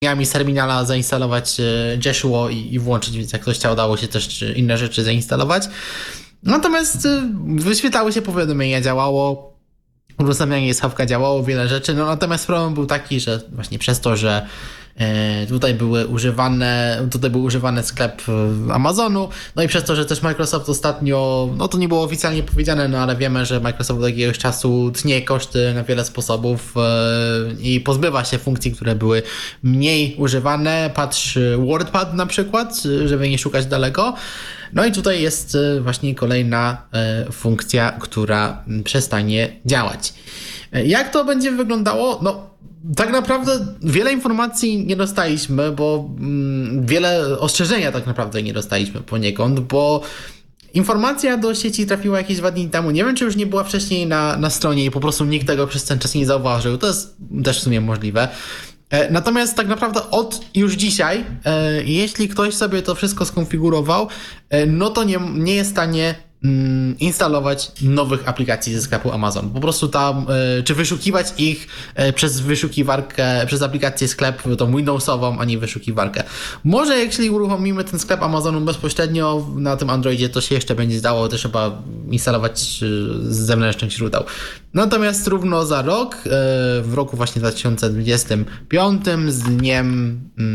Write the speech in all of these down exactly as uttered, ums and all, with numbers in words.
z terminala zainstalować Jeshua i, i włączyć, więc jak ktoś chciał, dało się też inne rzeczy zainstalować. Natomiast wyświetlały się powiadomienia, działało, udostępnianie schawka działało, wiele rzeczy, no natomiast problem był taki, że właśnie przez to, że tutaj były używane, tutaj był używany sklep Amazonu, no i przez to, że też Microsoft ostatnio, no to nie było oficjalnie powiedziane, no ale wiemy, że Microsoft od jakiegoś czasu tnie koszty na wiele sposobów i pozbywa się funkcji, które były mniej używane. Patrz WordPad na przykład, żeby nie szukać daleko. No i tutaj jest właśnie kolejna funkcja, która przestanie działać. Jak to będzie wyglądało? No tak naprawdę wiele informacji nie dostaliśmy, bo mm, wiele ostrzeżenia tak naprawdę nie dostaliśmy poniekąd, bo informacja do sieci trafiła jakieś dwa dni temu. Nie wiem, czy już nie była wcześniej na, na stronie i po prostu nikt tego przez ten czas nie zauważył. To jest też w sumie możliwe. E, natomiast tak naprawdę od już dzisiaj, e, jeśli ktoś sobie to wszystko skonfigurował, e, no to nie, nie jest w stanie instalować nowych aplikacji ze sklepu Amazon. Po prostu tam, czy wyszukiwać ich przez wyszukiwarkę, przez aplikację sklep, tą Windowsową, a nie wyszukiwarkę. Może jeśli uruchomimy ten sklep Amazonu bezpośrednio na tym Androidzie, to się jeszcze będzie dało też chyba instalować z zewnętrznych źródeł. Natomiast równo za rok, w roku właśnie dwa tysiące dwudziestym piątym, z dniem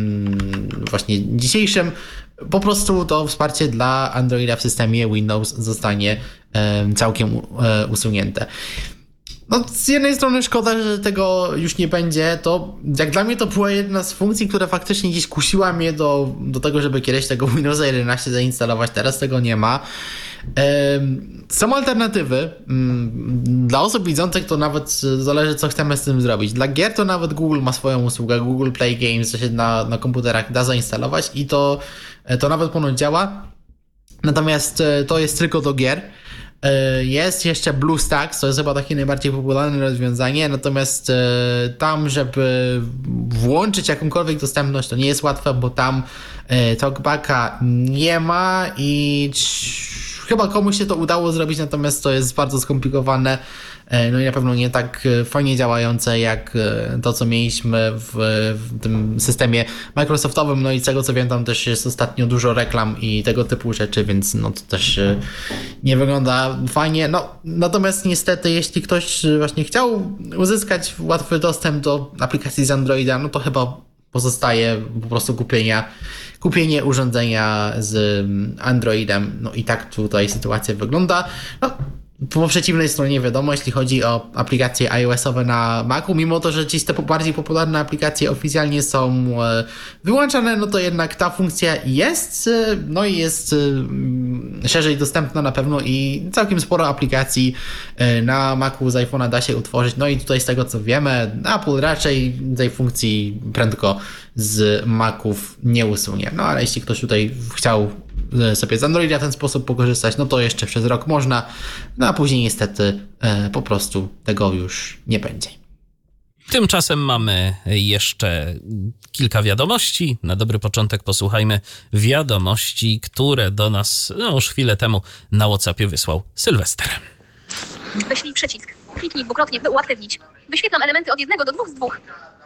właśnie dzisiejszym, po prostu to wsparcie dla Androida w systemie Windows zostanie e, całkiem e, usunięte. No, z jednej strony szkoda, że tego już nie będzie. To jak dla mnie to była jedna z funkcji, która faktycznie gdzieś kusiła mnie do, do tego, żeby kiedyś tego Windowsa jedenaście zainstalować. Teraz tego nie ma. E, są alternatywy. Dla osób widzących to nawet zależy, co chcemy z tym zrobić. Dla gier to nawet Google ma swoją usługę, Google Play Games, co się na, na komputerach da zainstalować i to, to nawet ponoć działa. Natomiast to jest tylko do gier. Jest jeszcze BlueStacks, to jest chyba takie najbardziej popularne rozwiązanie, natomiast tam, żeby włączyć jakąkolwiek dostępność, to nie jest łatwe, bo tam talkbacka nie ma i chyba komuś się to udało zrobić, natomiast to jest bardzo skomplikowane, no i na pewno nie tak fajnie działające jak to, co mieliśmy w, w tym systemie Microsoftowym, no i z tego co wiem, tam też jest ostatnio dużo reklam i tego typu rzeczy, więc no to też nie wygląda fajnie. No, natomiast niestety, jeśli ktoś właśnie chciał uzyskać łatwy dostęp do aplikacji z Androida, no to chyba pozostaje po prostu kupienia, kupienie urządzenia z Androidem. No i tak tutaj sytuacja wygląda. No, po przeciwnej stronie wiadomo, jeśli chodzi o aplikacje iOS-owe na Macu, mimo to, że ci te bardziej popularne aplikacje oficjalnie są wyłączane, no to jednak ta funkcja jest, no i jest szerzej dostępna na pewno i całkiem sporo aplikacji na Macu z iPhone'a da się utworzyć, no i tutaj z tego co wiemy, Apple raczej tej funkcji prędko z Maców nie usunie, no ale jeśli ktoś tutaj chciał sobie z Androida w ten sposób pokorzystać, no to jeszcze przez rok można, no a później niestety e, po prostu tego już nie będzie. Tymczasem mamy jeszcze kilka wiadomości. Na dobry początek posłuchajmy wiadomości, które do nas no, już chwilę temu na WhatsAppie wysłał Sylwester. Wyślij przycisk. Kliknij dwukrotnie, by uaktywnić. Wyświetlam elementy od jednego do dwóch z dwóch.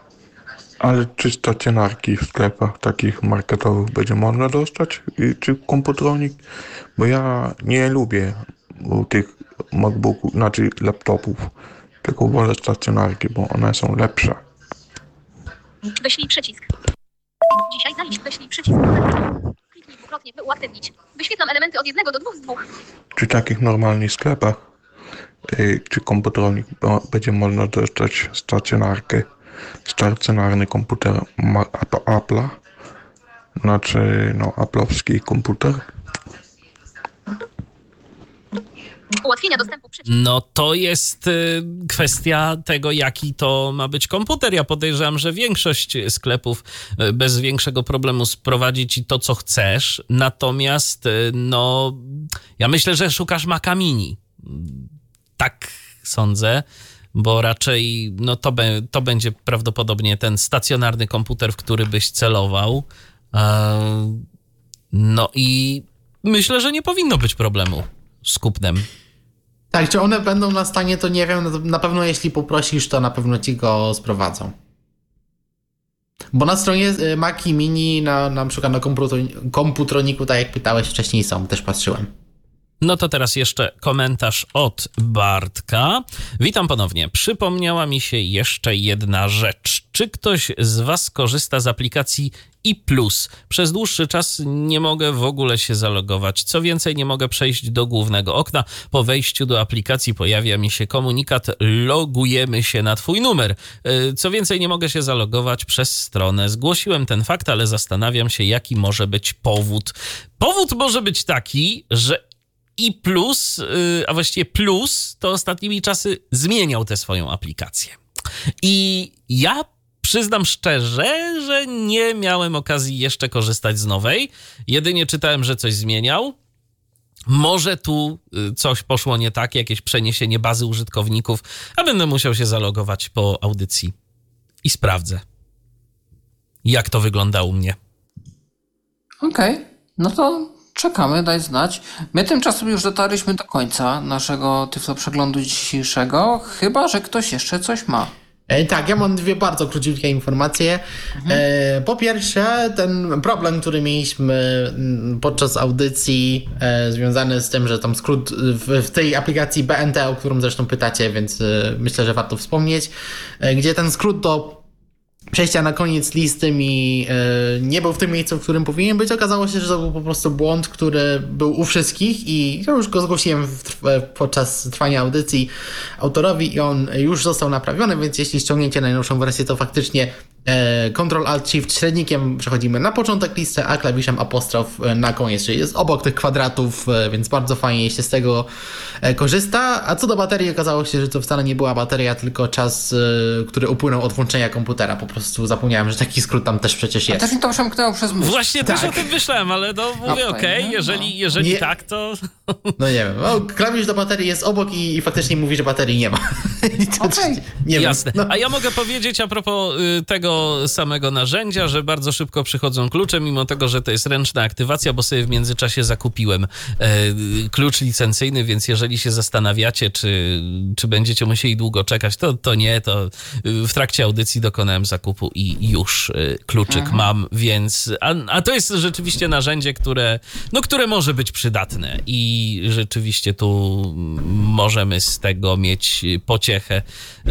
Ale czy stacjonarki w sklepach takich marketowych będzie można dostać? I czy komputerownik? Bo ja nie lubię tych MacBooków, znaczy laptopów, tylko wolę stacjonarki, bo one są lepsze. Wyślij przycisk. Dzisiaj zaliczь. Wyślij przycisk. Kliknij dwukrotnie, by uaktywnić. Wyświetlam elementy od jednego do dwóch z dwóch. Czy w takich normalnych sklepach, yy, czy komputerownik bo, będzie można dostać stacjonarkę? Stacjonarny komputer ma, Apple'a, znaczy no Apple'owski komputer. Ułatwienia dostępu przycisk. No to jest y, kwestia tego, jaki to ma być komputer. Ja podejrzewam, że większość sklepów y, bez większego problemu sprowadzi ci to, co chcesz. Natomiast y, no ja myślę, że szukasz Maca Mini. Tak sądzę. Bo raczej no to, be, to będzie prawdopodobnie ten stacjonarny komputer, w który byś celował. No i myślę, że nie powinno być problemu z kupnem. Tak, czy one będą na stanie, to nie wiem. Na pewno jeśli poprosisz, to na pewno ci go sprowadzą. Bo na stronie y, Maki Mini, na, na przykład na komputer- komputroniku, tak jak pytałeś wcześniej, są, też patrzyłem. No to teraz jeszcze komentarz od Bartka. Witam ponownie. Przypomniała mi się jeszcze jedna rzecz. Czy ktoś z was korzysta z aplikacji i plus? Przez dłuższy czas nie mogę w ogóle się zalogować. Co więcej, nie mogę przejść do głównego okna. Po wejściu do aplikacji pojawia mi się komunikat: logujemy się na twój numer. Co więcej, nie mogę się zalogować przez stronę. Zgłosiłem ten fakt, ale zastanawiam się, jaki może być powód. Powód może być taki, że i plus, a właściwie plus, to ostatnimi czasy zmieniał tę swoją aplikację. I ja przyznam szczerze, że nie miałem okazji jeszcze korzystać z nowej. Jedynie czytałem, że coś zmieniał. Może tu coś poszło nie tak, jakieś przeniesienie bazy użytkowników, a będę musiał się zalogować po audycji i sprawdzę, jak to wygląda u mnie. Okej, okay. No to czekamy, daj znać. My tymczasem już dotarliśmy do końca naszego Tyflo Przeglądu dzisiejszego, chyba że ktoś jeszcze coś ma. E, tak, ja mam dwie bardzo króciutkie informacje. Mhm. E, po pierwsze, ten problem, który mieliśmy podczas audycji e, związany z tym, że tam skrót w, w tej aplikacji B N T, o którą zresztą pytacie, więc e, myślę, że warto wspomnieć, e, gdzie ten skrót do przejścia na koniec listy mi e, nie był w tym miejscu, w którym powinien być. Okazało się, że to był po prostu błąd, który był u wszystkich i ja już go zgłosiłem w, w, podczas trwania audycji autorowi i on już został naprawiony, więc jeśli ściągniecie najnowszą wersję, to faktycznie e, Ctrl Alt Shift średnikiem przechodzimy na początek listy, a klawiszem apostrof na koniec, czyli jest obok tych kwadratów, e, więc bardzo fajnie się z tego e, korzysta. A co do baterii, okazało się, że to wcale nie była bateria, tylko czas, e, który upłynął od włączenia komputera. Po prostu zapomniałem, że taki skrót tam też przecież jest. A też mi to przemknęło przez myśl. Właśnie tak. też o tym myślałem, ale no mówię okej, okay, no, jeżeli, jeżeli nie. tak, to... No nie wiem, no, klawisz do baterii jest obok i, i faktycznie mówi, że baterii nie ma. Okej, okay. Jasne. No. A ja mogę powiedzieć a propos y, tego samego narzędzia, że bardzo szybko przychodzą klucze, mimo tego, że to jest ręczna aktywacja, bo sobie w międzyczasie zakupiłem y, klucz licencyjny, więc jeżeli się zastanawiacie, czy, czy będziecie musieli długo czekać, to, to nie, to y, w trakcie audycji dokonałem zakupu i już y, kluczyk Aha. mam, więc... A, a to jest rzeczywiście narzędzie, które, no, które może być przydatne i rzeczywiście tu możemy z tego mieć pociechę,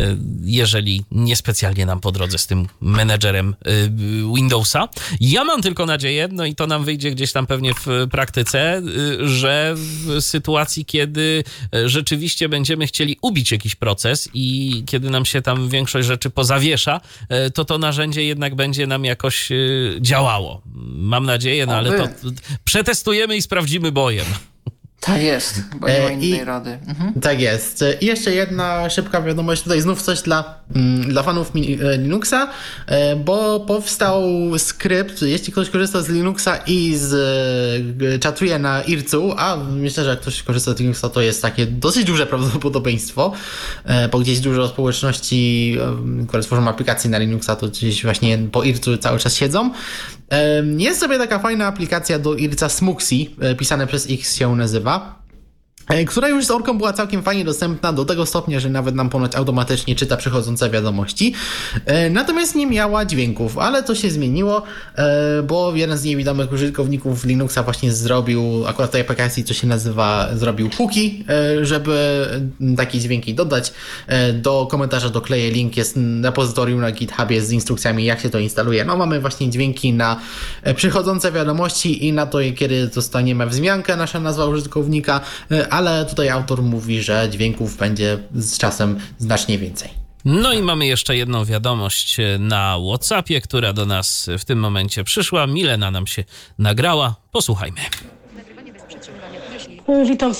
jeżeli niespecjalnie nam po drodze z tym menedżerem Windowsa. Ja mam tylko nadzieję, no i to nam wyjdzie gdzieś tam pewnie w praktyce, że w sytuacji, kiedy rzeczywiście będziemy chcieli ubić jakiś proces i kiedy nam się tam większość rzeczy pozawiesza, to to narzędzie jednak będzie nam jakoś działało. Mam nadzieję, no ale to przetestujemy i sprawdzimy bojem. Tak jest, bo nie ma innej I, rady. Mhm. Tak jest. I jeszcze jedna szybka wiadomość, tutaj znów coś dla, dla fanów Linuxa, bo powstał skrypt, jeśli ktoś korzysta z Linuxa i z, czatuje na ircu, a myślę, że jak ktoś korzysta z Linuxa, to jest takie dosyć duże prawdopodobieństwo, bo gdzieś dużo społeczności, które tworzą aplikacje na Linuxa, to gdzieś właśnie po ircu cały czas siedzą. Jest sobie taka fajna aplikacja do irca Smuxi, pisane przez X się nazywa, która już z orką była całkiem fajnie dostępna do tego stopnia, że nawet nam ponoć automatycznie czyta przychodzące wiadomości. Natomiast nie miała dźwięków, ale to się zmieniło, bo jeden z niewidomych użytkowników Linuxa właśnie zrobił, akurat w tej aplikacji, co się nazywa, zrobił hooki, żeby takie dźwięki dodać. Do komentarza dokleję link, jest repozytorium na GitHubie z instrukcjami, jak się to instaluje. No mamy właśnie dźwięki na przychodzące wiadomości i na to, kiedy dostaniemy wzmiankę, nasza nazwa użytkownika, ale tutaj autor mówi, że dźwięków będzie z czasem znacznie więcej. No i mamy jeszcze jedną wiadomość na WhatsAppie, która do nas w tym momencie przyszła. Milena nam się nagrała. Posłuchajmy. Witam.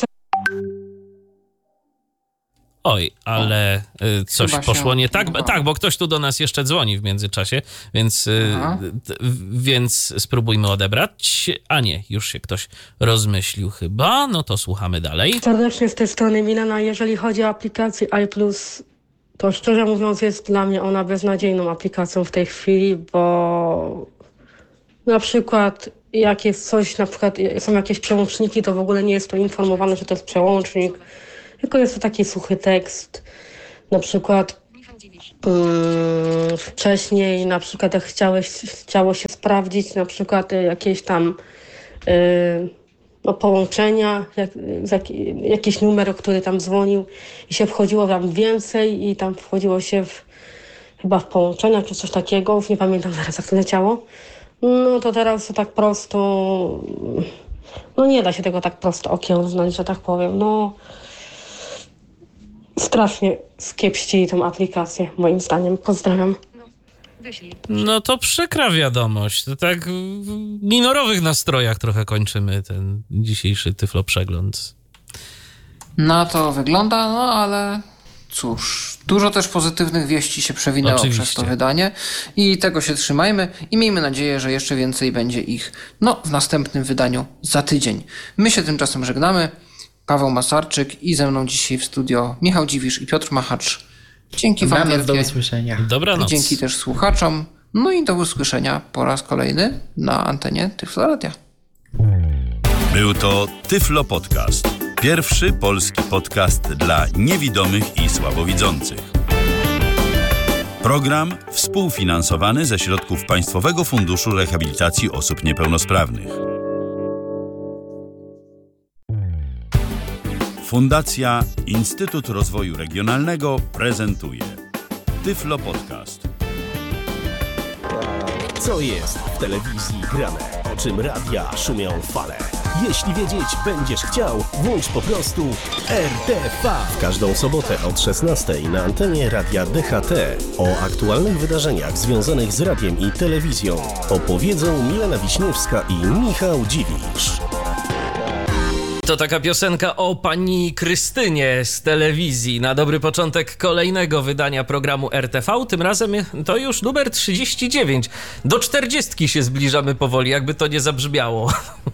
Oj, ale o, coś poszło nie tak. Chyba. Tak, bo ktoś tu do nas jeszcze dzwoni w międzyczasie, więc, więc spróbujmy odebrać. A nie, już się ktoś rozmyślił chyba. No to słuchamy dalej. Serdecznie z tej strony Milena. Jeżeli chodzi o aplikację iPlus, to szczerze mówiąc jest dla mnie ona beznadziejną aplikacją w tej chwili, bo na przykład jak jest coś, na przykład są jakieś przełączniki, to w ogóle nie jest to informowane, że to jest przełącznik, tylko jest to taki suchy tekst. Na przykład Yy, wcześniej na przykład jak chciałeś, chciało się sprawdzić na przykład y, jakieś tam yy, no, połączenia, jak, jak, jakiś numer, który tam dzwonił i się wchodziło tam więcej i tam wchodziło się w, chyba w połączenia czy coś takiego, już nie pamiętam zaraz jak to leciało. No to teraz to tak prosto, no nie da się tego tak prosto okiełznać, że tak powiem. No strasznie skiepścili tą aplikację, moim zdaniem. Pozdrawiam. No to przykra wiadomość. To tak w minorowych nastrojach trochę kończymy ten dzisiejszy Tyflo Przegląd. Na to wygląda, no ale cóż, dużo też pozytywnych wieści się przewinęło Oczywiście. przez to wydanie i tego się trzymajmy i miejmy nadzieję, że jeszcze więcej będzie ich no, w następnym wydaniu za tydzień. My się tymczasem żegnamy. Paweł Masarczyk i ze mną dzisiaj w studio Michał Dziwisz i Piotr Machacz. Dzięki wam Dobranoc, do wielkie. usłyszenia. Dobranoc. Dzięki też słuchaczom. No i do usłyszenia po raz kolejny na antenie Tyflo Radia. Był to Tyflo Podcast. Pierwszy polski podcast dla niewidomych i słabowidzących. Program współfinansowany ze środków Państwowego Funduszu Rehabilitacji Osób Niepełnosprawnych. Fundacja Instytut Rozwoju Regionalnego prezentuje Tyflo Podcast. Co jest w telewizji grane? O czym radia szumią fale? Jeśli wiedzieć będziesz chciał, włącz po prostu R T V. W każdą sobotę od szesnastej na antenie Radia D H T o aktualnych wydarzeniach związanych z radiem i telewizją opowiedzą Milena Wiśniewska i Michał Dziwisz. To taka piosenka o pani Krystynie z telewizji na dobry początek kolejnego wydania programu R T V. Tym razem to już numer trzydzieści dziewięć. Do czterdziestki się zbliżamy powoli, jakby to nie zabrzmiało.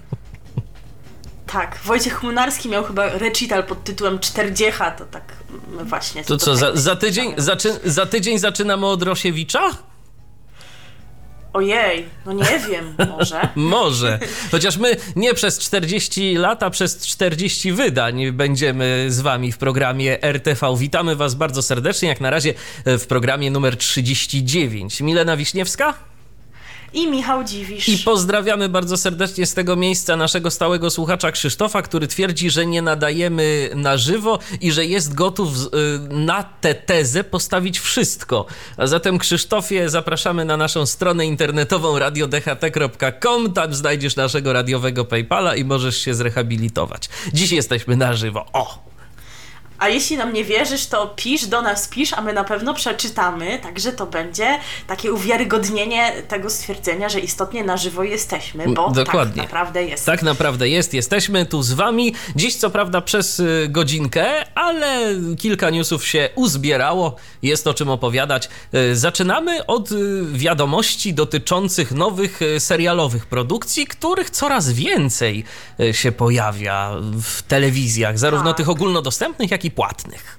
Tak, Wojciech Chmurnarski miał chyba recital pod tytułem Czterdziecha, to tak właśnie. To co, za, za, tydzień, zaczy, za tydzień zaczynamy od Rosiewicza? Ojej, no nie wiem, może. Może. Chociaż my nie przez czterdzieści lat, a przez czterdzieści wydań będziemy z wami w programie R T V. Witamy was bardzo serdecznie, jak na razie w programie numer trzydzieści dziewięć. Milena Wiśniewska? I Michał Dziwisz. I pozdrawiamy bardzo serdecznie z tego miejsca naszego stałego słuchacza Krzysztofa, który twierdzi, że nie nadajemy na żywo i że jest gotów na tę tezę postawić wszystko. A zatem, Krzysztofie, zapraszamy na naszą stronę internetową radio d h t kropka com. Tam znajdziesz naszego radiowego PayPala i możesz się zrehabilitować. Dziś jesteśmy na żywo. O! A jeśli nam nie wierzysz, to pisz, do nas pisz, a my na pewno przeczytamy, także to będzie takie uwiarygodnienie tego stwierdzenia, że istotnie na żywo jesteśmy, bo Dokładnie. tak naprawdę jest. Tak naprawdę jest, jesteśmy tu z wami. Dziś co prawda przez y, godzinkę, ale kilka newsów się uzbierało, jest o czym opowiadać. Y, zaczynamy od y, wiadomości dotyczących nowych y, serialowych produkcji, których coraz więcej y, się pojawia w telewizjach, zarówno Tak. tych ogólnodostępnych, jak i płatnych.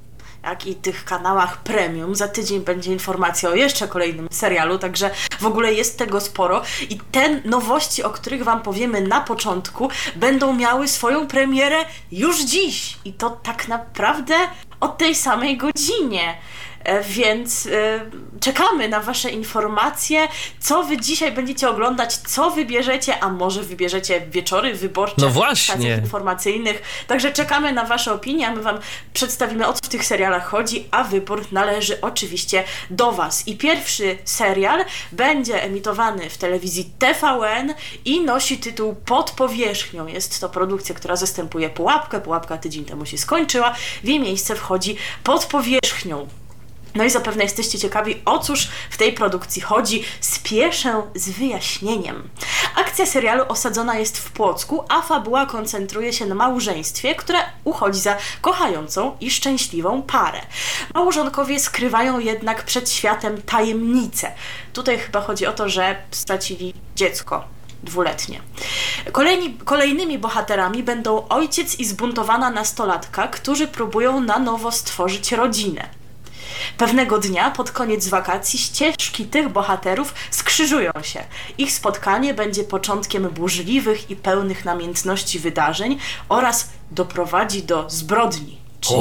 Jak i tych kanałach premium. Za tydzień będzie informacja o jeszcze kolejnym serialu, także w ogóle jest tego sporo i te nowości, o których wam powiemy na początku, będą miały swoją premierę już dziś i to tak naprawdę o tej samej godzinie. Więc y, czekamy na wasze informacje, co wy dzisiaj będziecie oglądać, co wybierzecie, a może wybierzecie wieczory wyborcze No w właśnie. stacjach informacyjnych. Także czekamy na wasze opinie, a my wam przedstawimy, o co w tych serialach chodzi, a wybór należy oczywiście do was. I pierwszy serial będzie emitowany w telewizji T V N i nosi tytuł Pod powierzchnią. Jest to produkcja, która zastępuje Pułapkę. Pułapka tydzień temu się skończyła. W jej miejsce wchodzi Pod powierzchnią. No i zapewne jesteście ciekawi, o cóż w tej produkcji chodzi. Spieszę z wyjaśnieniem. Akcja serialu osadzona jest w Płocku, a fabuła koncentruje się na małżeństwie, które uchodzi za kochającą i szczęśliwą parę. Małżonkowie skrywają jednak przed światem tajemnicę. Tutaj chyba chodzi o to, że stracili dziecko dwuletnie. Kolejni, kolejnymi bohaterami będą ojciec i zbuntowana nastolatka, którzy próbują na nowo stworzyć rodzinę. Pewnego dnia, pod koniec wakacji, ścieżki tych bohaterów skrzyżują się. Ich spotkanie będzie początkiem burzliwych i pełnych namiętności wydarzeń oraz doprowadzi do zbrodni, czyli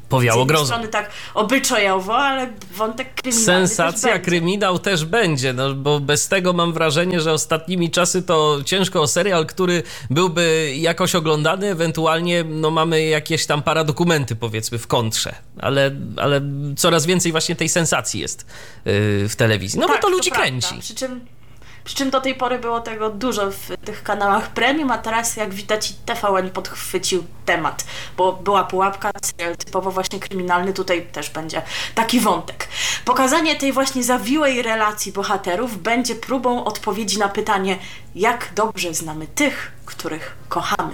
Powiało z jednej grozą. strony tak obyczajowo, ale wątek kryminalny Sensacja, też kryminał też będzie, no bo bez tego mam wrażenie, że ostatnimi czasy to ciężko o serial, który byłby jakoś oglądany, ewentualnie no mamy jakieś tam paradokumenty powiedzmy w kontrze, ale, ale coraz więcej właśnie tej sensacji jest yy, w telewizji, no tak, bo to ludzi prawda. kręci. Przy czym, przy czym do tej pory było tego dużo w tych kanałach premium, a teraz jak widać T V N podchwycił temat, bo była pułapka, serial typowo właśnie kryminalny, tutaj też będzie taki wątek. Pokazanie tej właśnie zawiłej relacji bohaterów będzie próbą odpowiedzi na pytanie, jak dobrze znamy tych, których kochamy.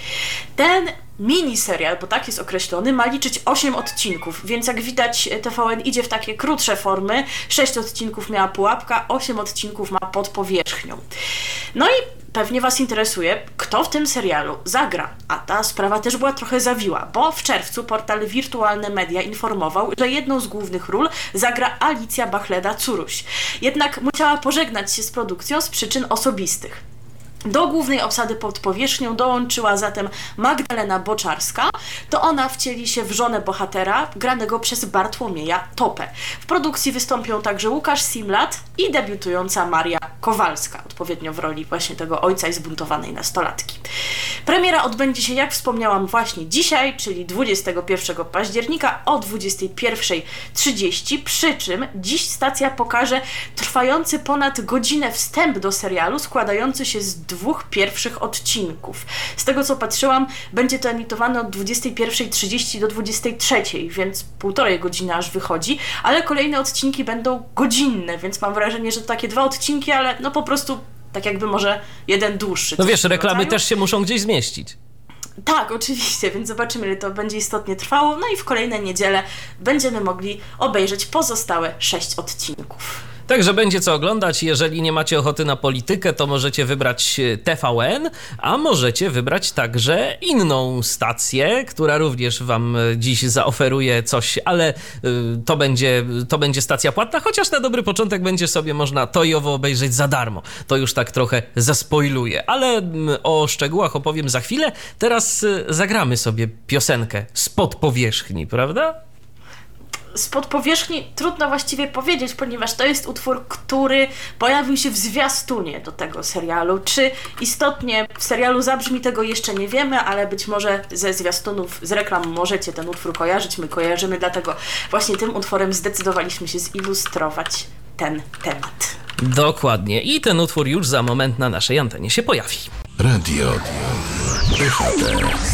Ten miniserial, bo tak jest określony, ma liczyć osiem odcinków, więc jak widać T V N idzie w takie krótsze formy. sześć odcinków miała pułapka, osiem odcinków ma pod powierzchnią. No i pewnie Was interesuje, kto w tym serialu zagra, a ta sprawa też była trochę zawiła, bo w czerwcu portal Wirtualne Media informował, że jedną z głównych ról zagra Alicja Bachleda-Curuś. Jednak musiała pożegnać się z produkcją z przyczyn osobistych. Do głównej obsady pod powierzchnią dołączyła zatem Magdalena Boczarska. To ona wcieli się w żonę bohatera, granego przez Bartłomieja Topę. W produkcji wystąpią także Łukasz Simlat i debiutująca Maria Kowalska, odpowiednio w roli właśnie tego ojca i zbuntowanej nastolatki. Premiera odbędzie się, jak wspomniałam, właśnie dzisiaj, czyli dwudziestego pierwszego października o dwudziestej pierwszej trzydzieści, przy czym dziś stacja pokaże trwający ponad godzinę wstęp do serialu, składający się z dwóch pierwszych odcinków. Z tego co patrzyłam, będzie to emitowane od dwudziestej pierwszej trzydzieści do dwudziestej trzeciej, więc półtorej godziny aż wychodzi, ale kolejne odcinki będą godzinne, więc mam wrażenie, że to takie dwa odcinki, ale no po prostu tak jakby może jeden dłuższy. No wiesz, reklamy rodzaju. też się muszą gdzieś zmieścić. Tak, oczywiście, więc zobaczymy, ile to będzie istotnie trwało. No i w kolejne niedziele będziemy mogli obejrzeć pozostałe sześć odcinków. Także będzie co oglądać. Jeżeli nie macie ochoty na politykę, to możecie wybrać T V N, a możecie wybrać także inną stację, która również wam dziś zaoferuje coś, ale to będzie, to będzie stacja płatna, chociaż na dobry początek będzie sobie można to i owo obejrzeć za darmo. To już tak trochę zaspoiluję, ale o szczegółach opowiem za chwilę. Teraz zagramy sobie piosenkę Spod powierzchni, prawda? Spod powierzchni trudno właściwie powiedzieć, ponieważ to jest utwór, który pojawił się w zwiastunie do tego serialu. Czy istotnie w serialu zabrzmi, tego jeszcze nie wiemy, ale być może ze zwiastunów, z reklam możecie ten utwór kojarzyć. My kojarzymy, dlatego właśnie tym utworem zdecydowaliśmy się zilustrować ten temat. Dokładnie. I ten utwór już za moment na naszej antenie się pojawi. Radio D H T.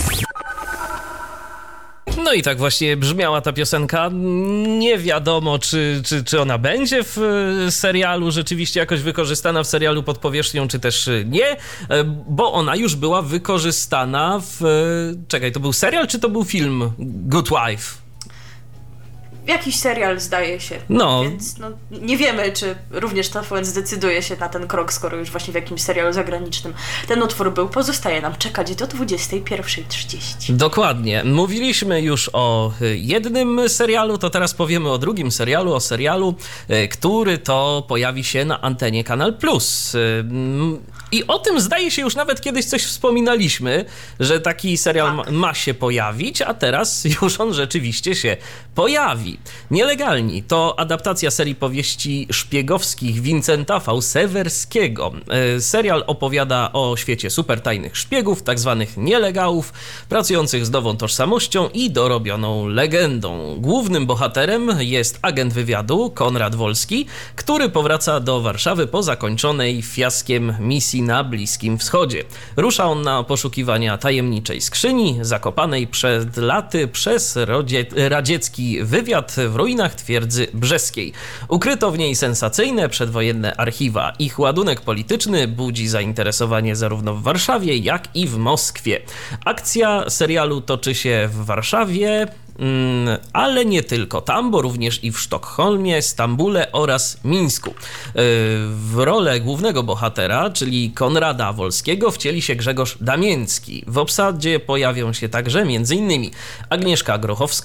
No i tak właśnie brzmiała ta piosenka. Nie wiadomo, czy, czy, czy ona będzie w serialu rzeczywiście jakoś wykorzystana w serialu Pod powierzchnią, czy też nie, bo ona już była wykorzystana w... Czekaj, to był serial, czy to był film Good Wife? Jakiś serial, zdaje się. No. Więc no, nie wiemy, czy również T V N zdecyduje się na ten krok, skoro już właśnie w jakimś serialu zagranicznym ten utwór był. Pozostaje nam czekać do dwudziestej pierwszej trzydzieści. Dokładnie. Mówiliśmy już o jednym serialu, to teraz powiemy o drugim serialu, o serialu, który to pojawi się na antenie Kanal Plus. I o tym zdaje się już nawet kiedyś coś wspominaliśmy, że taki serial tak. ma się pojawić, a teraz już on rzeczywiście się pojawi. Nielegalni to adaptacja serii powieści szpiegowskich Wincenta V. Sewerskiego. Serial opowiada o świecie supertajnych szpiegów, tak zwanych nielegałów, pracujących z nową tożsamością i dorobioną legendą. Głównym bohaterem jest agent wywiadu Konrad Wolski, który powraca do Warszawy po zakończonej fiaskiem misji na Bliskim Wschodzie. Rusza on na poszukiwania tajemniczej skrzyni, zakopanej przed laty przez radziecki wywiad w ruinach twierdzy brzeskiej. Ukryto w niej sensacyjne przedwojenne archiwa. Ich ładunek polityczny budzi zainteresowanie zarówno w Warszawie, jak i w Moskwie. Akcja serialu toczy się w Warszawie, ale nie tylko tam, bo również i w Sztokholmie, Stambule oraz Mińsku. W rolę głównego bohatera, czyli Konrada Wolskiego, wcieli się Grzegorz Damięcki. W obsadzie pojawią się także m.in. Agnieszka Grochowska,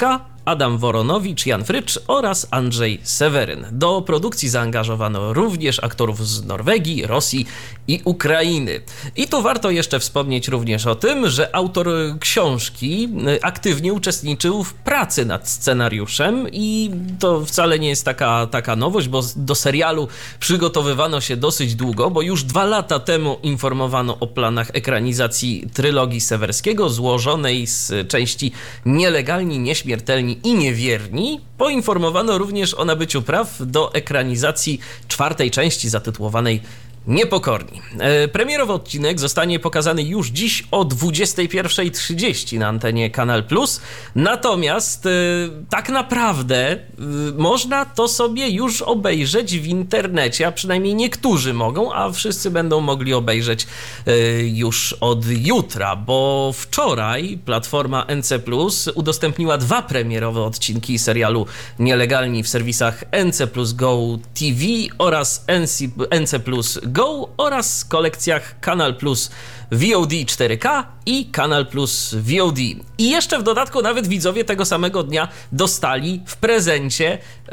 Adam Woronowicz, Jan Frycz oraz Andrzej Seweryn. Do produkcji zaangażowano również aktorów z Norwegii, Rosji i Ukrainy. I tu warto jeszcze wspomnieć również o tym, że autor książki aktywnie uczestniczył w pracy nad scenariuszem i to wcale nie jest taka, taka nowość, bo do serialu przygotowywano się dosyć długo, bo już dwa lata temu informowano o planach ekranizacji trylogii Sewerskiego złożonej z części Nielegalni, Nieśmiertelni i Niewierni. Poinformowano również o nabyciu praw do ekranizacji czwartej części zatytułowanej Niepokorni. E, premierowy odcinek zostanie pokazany już dziś o dwudziestej pierwszej trzydzieści na antenie Kanal Plus, natomiast e, tak naprawdę e, można to sobie już obejrzeć w internecie, a przynajmniej niektórzy mogą, a wszyscy będą mogli obejrzeć e, już od jutra, bo wczoraj platforma N C plus udostępniła dwa premierowe odcinki serialu Nielegalni w serwisach N C plus Go T V oraz N C plus Go oraz kolekcjach Kanal Plus V O D cztery K i Kanal Plus V O D. I jeszcze w dodatku nawet widzowie tego samego dnia dostali w prezencie yy,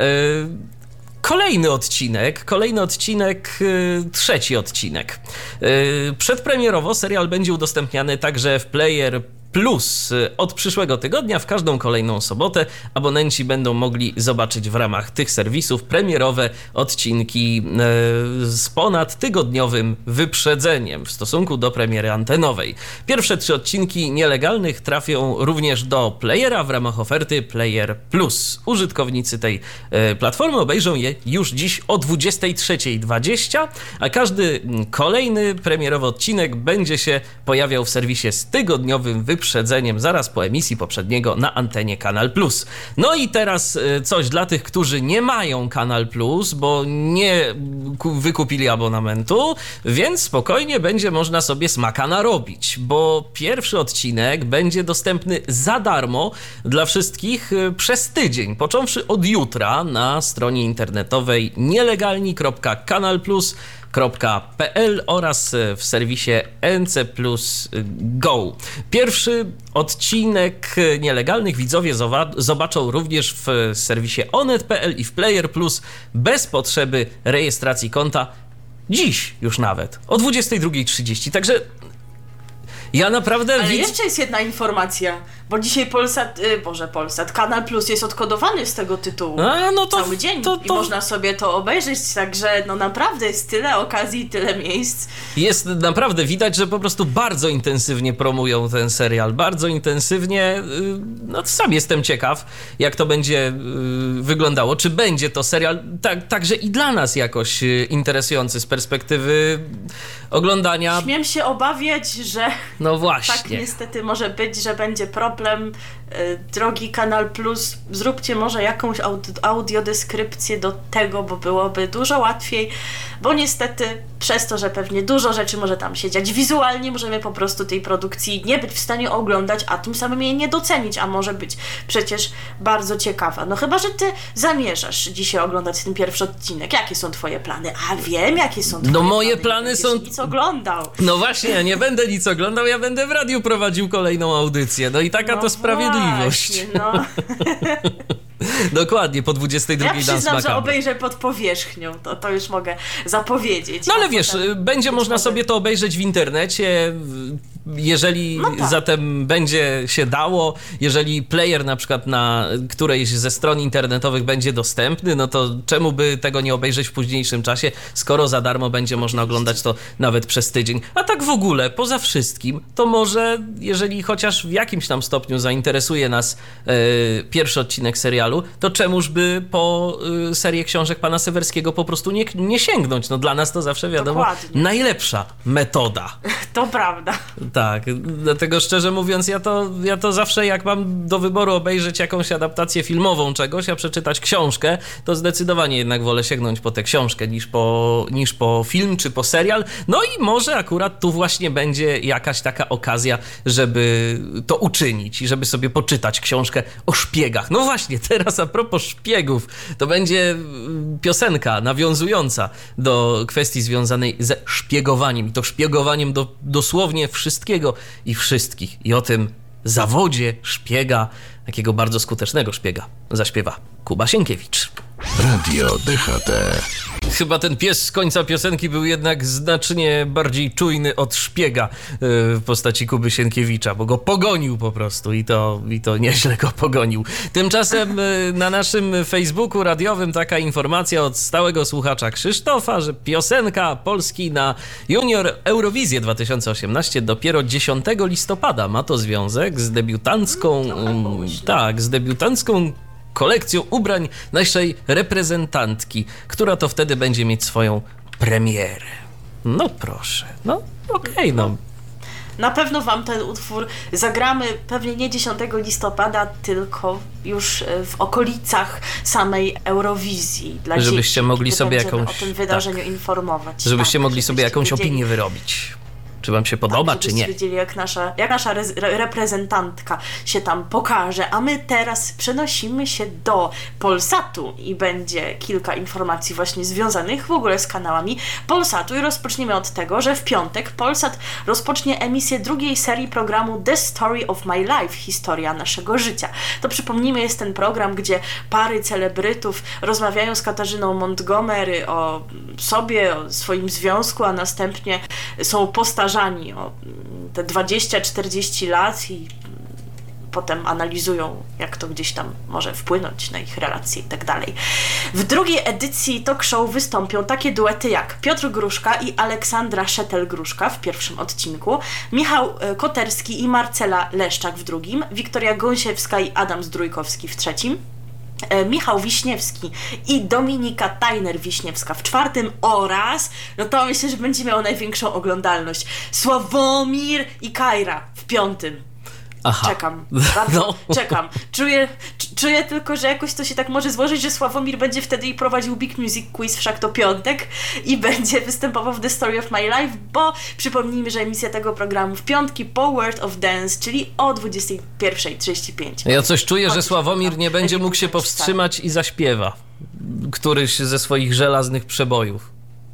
kolejny odcinek, kolejny odcinek, yy, trzeci odcinek. Yy, przedpremierowo serial będzie udostępniany także w Player Plus od przyszłego tygodnia w każdą kolejną sobotę abonenci będą mogli zobaczyć w ramach tych serwisów premierowe odcinki z ponad tygodniowym wyprzedzeniem w stosunku do premiery antenowej. Pierwsze trzy odcinki Nielegalnych trafią również do Playera w ramach oferty Player Plus. Użytkownicy tej platformy obejrzą je już dziś o dwudziestej trzeciej dwadzieścia, a każdy kolejny premierowy odcinek będzie się pojawiał w serwisie z tygodniowym wyprzedzeniem zaraz po emisji poprzedniego na antenie Kanal Plus. No i teraz coś dla tych, którzy nie mają Kanal Plus, bo nie wykupili abonamentu, więc spokojnie będzie można sobie smaka narobić, bo pierwszy odcinek będzie dostępny za darmo dla wszystkich przez tydzień, począwszy od jutra na stronie internetowej nielegalni kropka kanal plus kropka p l oraz w serwisie N C plus Go. Pierwszy odcinek Nielegalnych widzowie zobaczą również w serwisie onet kropka p l i w Player Plus bez potrzeby rejestracji konta dziś już nawet o dwudziestej drugiej trzydzieści. Także ja naprawdę... Ale widz... jeszcze jest jedna informacja, bo dzisiaj Polsat, y, Boże Polsat, Kanal Plus jest odkodowany z tego tytułu A, no to, cały dzień to, to... i można sobie to obejrzeć, także no naprawdę jest tyle okazji, tyle miejsc. Jest naprawdę, widać, że po prostu bardzo intensywnie promują ten serial, bardzo intensywnie, no sam jestem ciekaw, jak to będzie wyglądało, czy będzie to serial tak, także i dla nas jakoś interesujący z perspektywy oglądania. Śmiem się obawiać, że no właśnie. Tak niestety może być, że będzie problem. Drogi Kanal Plus, zróbcie może jakąś aud- audiodeskrypcję do tego, bo byłoby dużo łatwiej, bo niestety przez to, że pewnie dużo rzeczy może tam się dziać wizualnie, możemy po prostu tej produkcji nie być w stanie oglądać, a tym samym jej nie docenić, a może być przecież bardzo ciekawa. No chyba, że ty zamierzasz dzisiaj oglądać ten pierwszy odcinek. Jakie są twoje plany? A wiem, jakie są twoje no moje plany. plany są... nic oglądał. No właśnie, ja nie będę nic oglądał, ja będę w radiu prowadził kolejną audycję. No i taka no to sprawiedliwość. Właśnie, no. Dokładnie, po dwudziestej drugiej ja Dance przyznam, Macabre. że obejrzę pod powierzchnią, to, to już mogę zapowiedzieć. No ale wiesz, będzie można może... sobie to obejrzeć w internecie, jeżeli no tak. zatem będzie się dało, jeżeli player na przykład na którejś ze stron internetowych będzie dostępny, no to czemu by tego nie obejrzeć w późniejszym czasie, skoro za darmo będzie można oglądać to nawet przez tydzień. A tak w ogóle, poza wszystkim, to może, jeżeli chociaż w jakimś tam stopniu zainteresuje nas e, pierwszy odcinek serialu, to czemuż by po e, serię książek pana Sewerskiego po prostu nie, nie sięgnąć. No dla nas to zawsze wiadomo Dokładnie. najlepsza metoda. To prawda. Tak, dlatego szczerze mówiąc, ja to, ja to zawsze jak mam do wyboru obejrzeć jakąś adaptację filmową czegoś, a przeczytać książkę, to zdecydowanie jednak wolę sięgnąć po tę książkę niż po, niż po film czy po serial. No i może akurat tu właśnie będzie jakaś taka okazja, żeby to uczynić i żeby sobie poczytać książkę o szpiegach. No właśnie, teraz a propos szpiegów, to będzie piosenka nawiązująca do kwestii związanej ze szpiegowaniem. I to szpiegowaniem do dosłownie wszystkiego i wszystkich. I o tym zawodzie szpiega takiego bardzo skutecznego szpiega, zaśpiewa Kuba Sienkiewicz. Radio D H T. Chyba ten pies z końca piosenki był jednak znacznie bardziej czujny od szpiega w postaci Kuby Sienkiewicza, bo go pogonił po prostu i to, i to nieźle go pogonił. Tymczasem na naszym Facebooku radiowym taka informacja od stałego słuchacza Krzysztofa, że piosenka Polski na Junior Eurowizję dwa tysiące osiemnaście dopiero dziesiątego listopada ma to związek z debiutancką, um, tak, z debiutancką kolekcją ubrań naszej reprezentantki, która to wtedy będzie mieć swoją premierę. No proszę, no okej, okay, no. Na pewno wam ten utwór zagramy pewnie nie dziesiątego listopada, tylko już w okolicach samej Eurowizji dla żebyście dzieci, mogli sobie jakąś, o tym wydarzeniu tak, informować. Żebyście tak, mogli sobie jakąś wiedzieli. opinię wyrobić. Czy wam się podoba, tak, czy nie? wiedzieli, jak nasza, jak nasza re- reprezentantka się tam pokaże, a my teraz przenosimy się do Polsatu i będzie kilka informacji właśnie związanych w ogóle z kanałami Polsatu i rozpoczniemy od tego, że w piątek Polsat rozpocznie emisję drugiej serii programu The Story of My Life, historia naszego życia. To przypomnijmy, jest ten program, gdzie pary celebrytów rozmawiają z Katarzyną Montgomery o sobie, o swoim związku, a następnie są postarzani o te dwadzieścia czterdzieści lat i potem analizują, jak to gdzieś tam może wpłynąć na ich relacje i tak dalej. W drugiej edycji talk show wystąpią takie duety jak Piotr Gruszka i Aleksandra Szetel-Gruszka w pierwszym odcinku, Michał Koterski i Marcela Leszczak w drugim, Wiktoria Gąsiewska i Adam Zdrójkowski w trzecim, Michał Wiśniewski i Dominika Tajner-Wiśniewska w czwartym oraz, no to myślę, że będzie miał największą oglądalność, Sławomir i Kajra w piątym. Aha. Czekam, bardzo no. czekam. Czuję, czuję tylko, że jakoś to się tak może złożyć, że Sławomir będzie wtedy i prowadził Big Music Quiz, wszak to piątek, i będzie występował w The Story of My Life, bo przypomnijmy, że emisja tego programu w piątki po World of Dance, czyli o dwudziestej pierwszej trzydzieści pięć. Ja coś czuję, że Sławomir nie będzie mógł się powstrzymać i zaśpiewa któryś ze swoich żelaznych przebojów.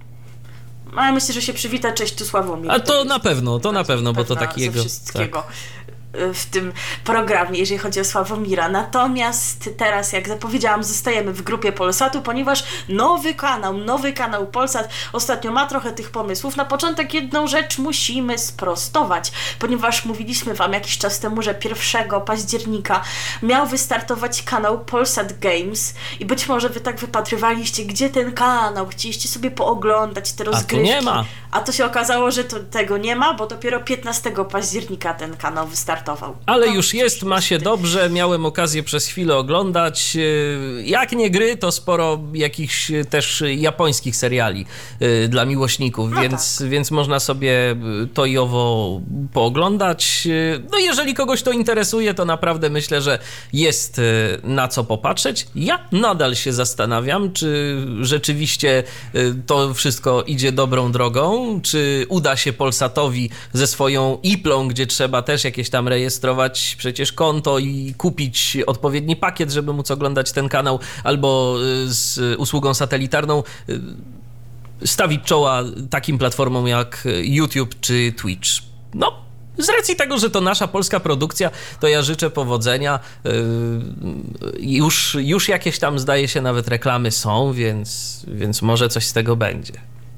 A ja myślę, że się przywita, cześć, tu Sławomir. A to na pewno, to na pewno, bo to taki jego... wszystkiego. Tak. W tym programie, jeżeli chodzi o Sławomira. Natomiast teraz, jak zapowiedziałam, zostajemy w grupie Polsatu, ponieważ nowy kanał, nowy kanał Polsat ostatnio ma trochę tych pomysłów. Na początek jedną rzecz musimy sprostować, ponieważ mówiliśmy wam jakiś czas temu, że pierwszego października miał wystartować kanał Polsat Games i być może wy tak wypatrywaliście, gdzie ten kanał, chcieliście sobie pooglądać te rozgrywki. A tu nie ma. A to się okazało, że to, tego nie ma, bo dopiero piętnastego października ten kanał wystartował. Ale no, już jest, ma się dobrze, miałem okazję przez chwilę oglądać. Jak nie gry, to sporo jakichś też japońskich seriali dla miłośników, no więc, tak. więc można sobie to i owo pooglądać. No jeżeli kogoś to interesuje, to naprawdę myślę, że jest na co popatrzeć. Ja nadal się zastanawiam, czy rzeczywiście to wszystko idzie dobrą drogą, czy uda się Polsatowi ze swoją iplą, gdzie trzeba też jakieś tam rejestrować przecież konto i kupić odpowiedni pakiet, żeby móc oglądać ten kanał, albo z usługą satelitarną stawić czoła takim platformom jak YouTube czy Twitch. No, z racji tego, że to nasza polska produkcja, to ja życzę powodzenia. Już, już jakieś tam, zdaje się, nawet reklamy są, więc, więc może coś z tego będzie.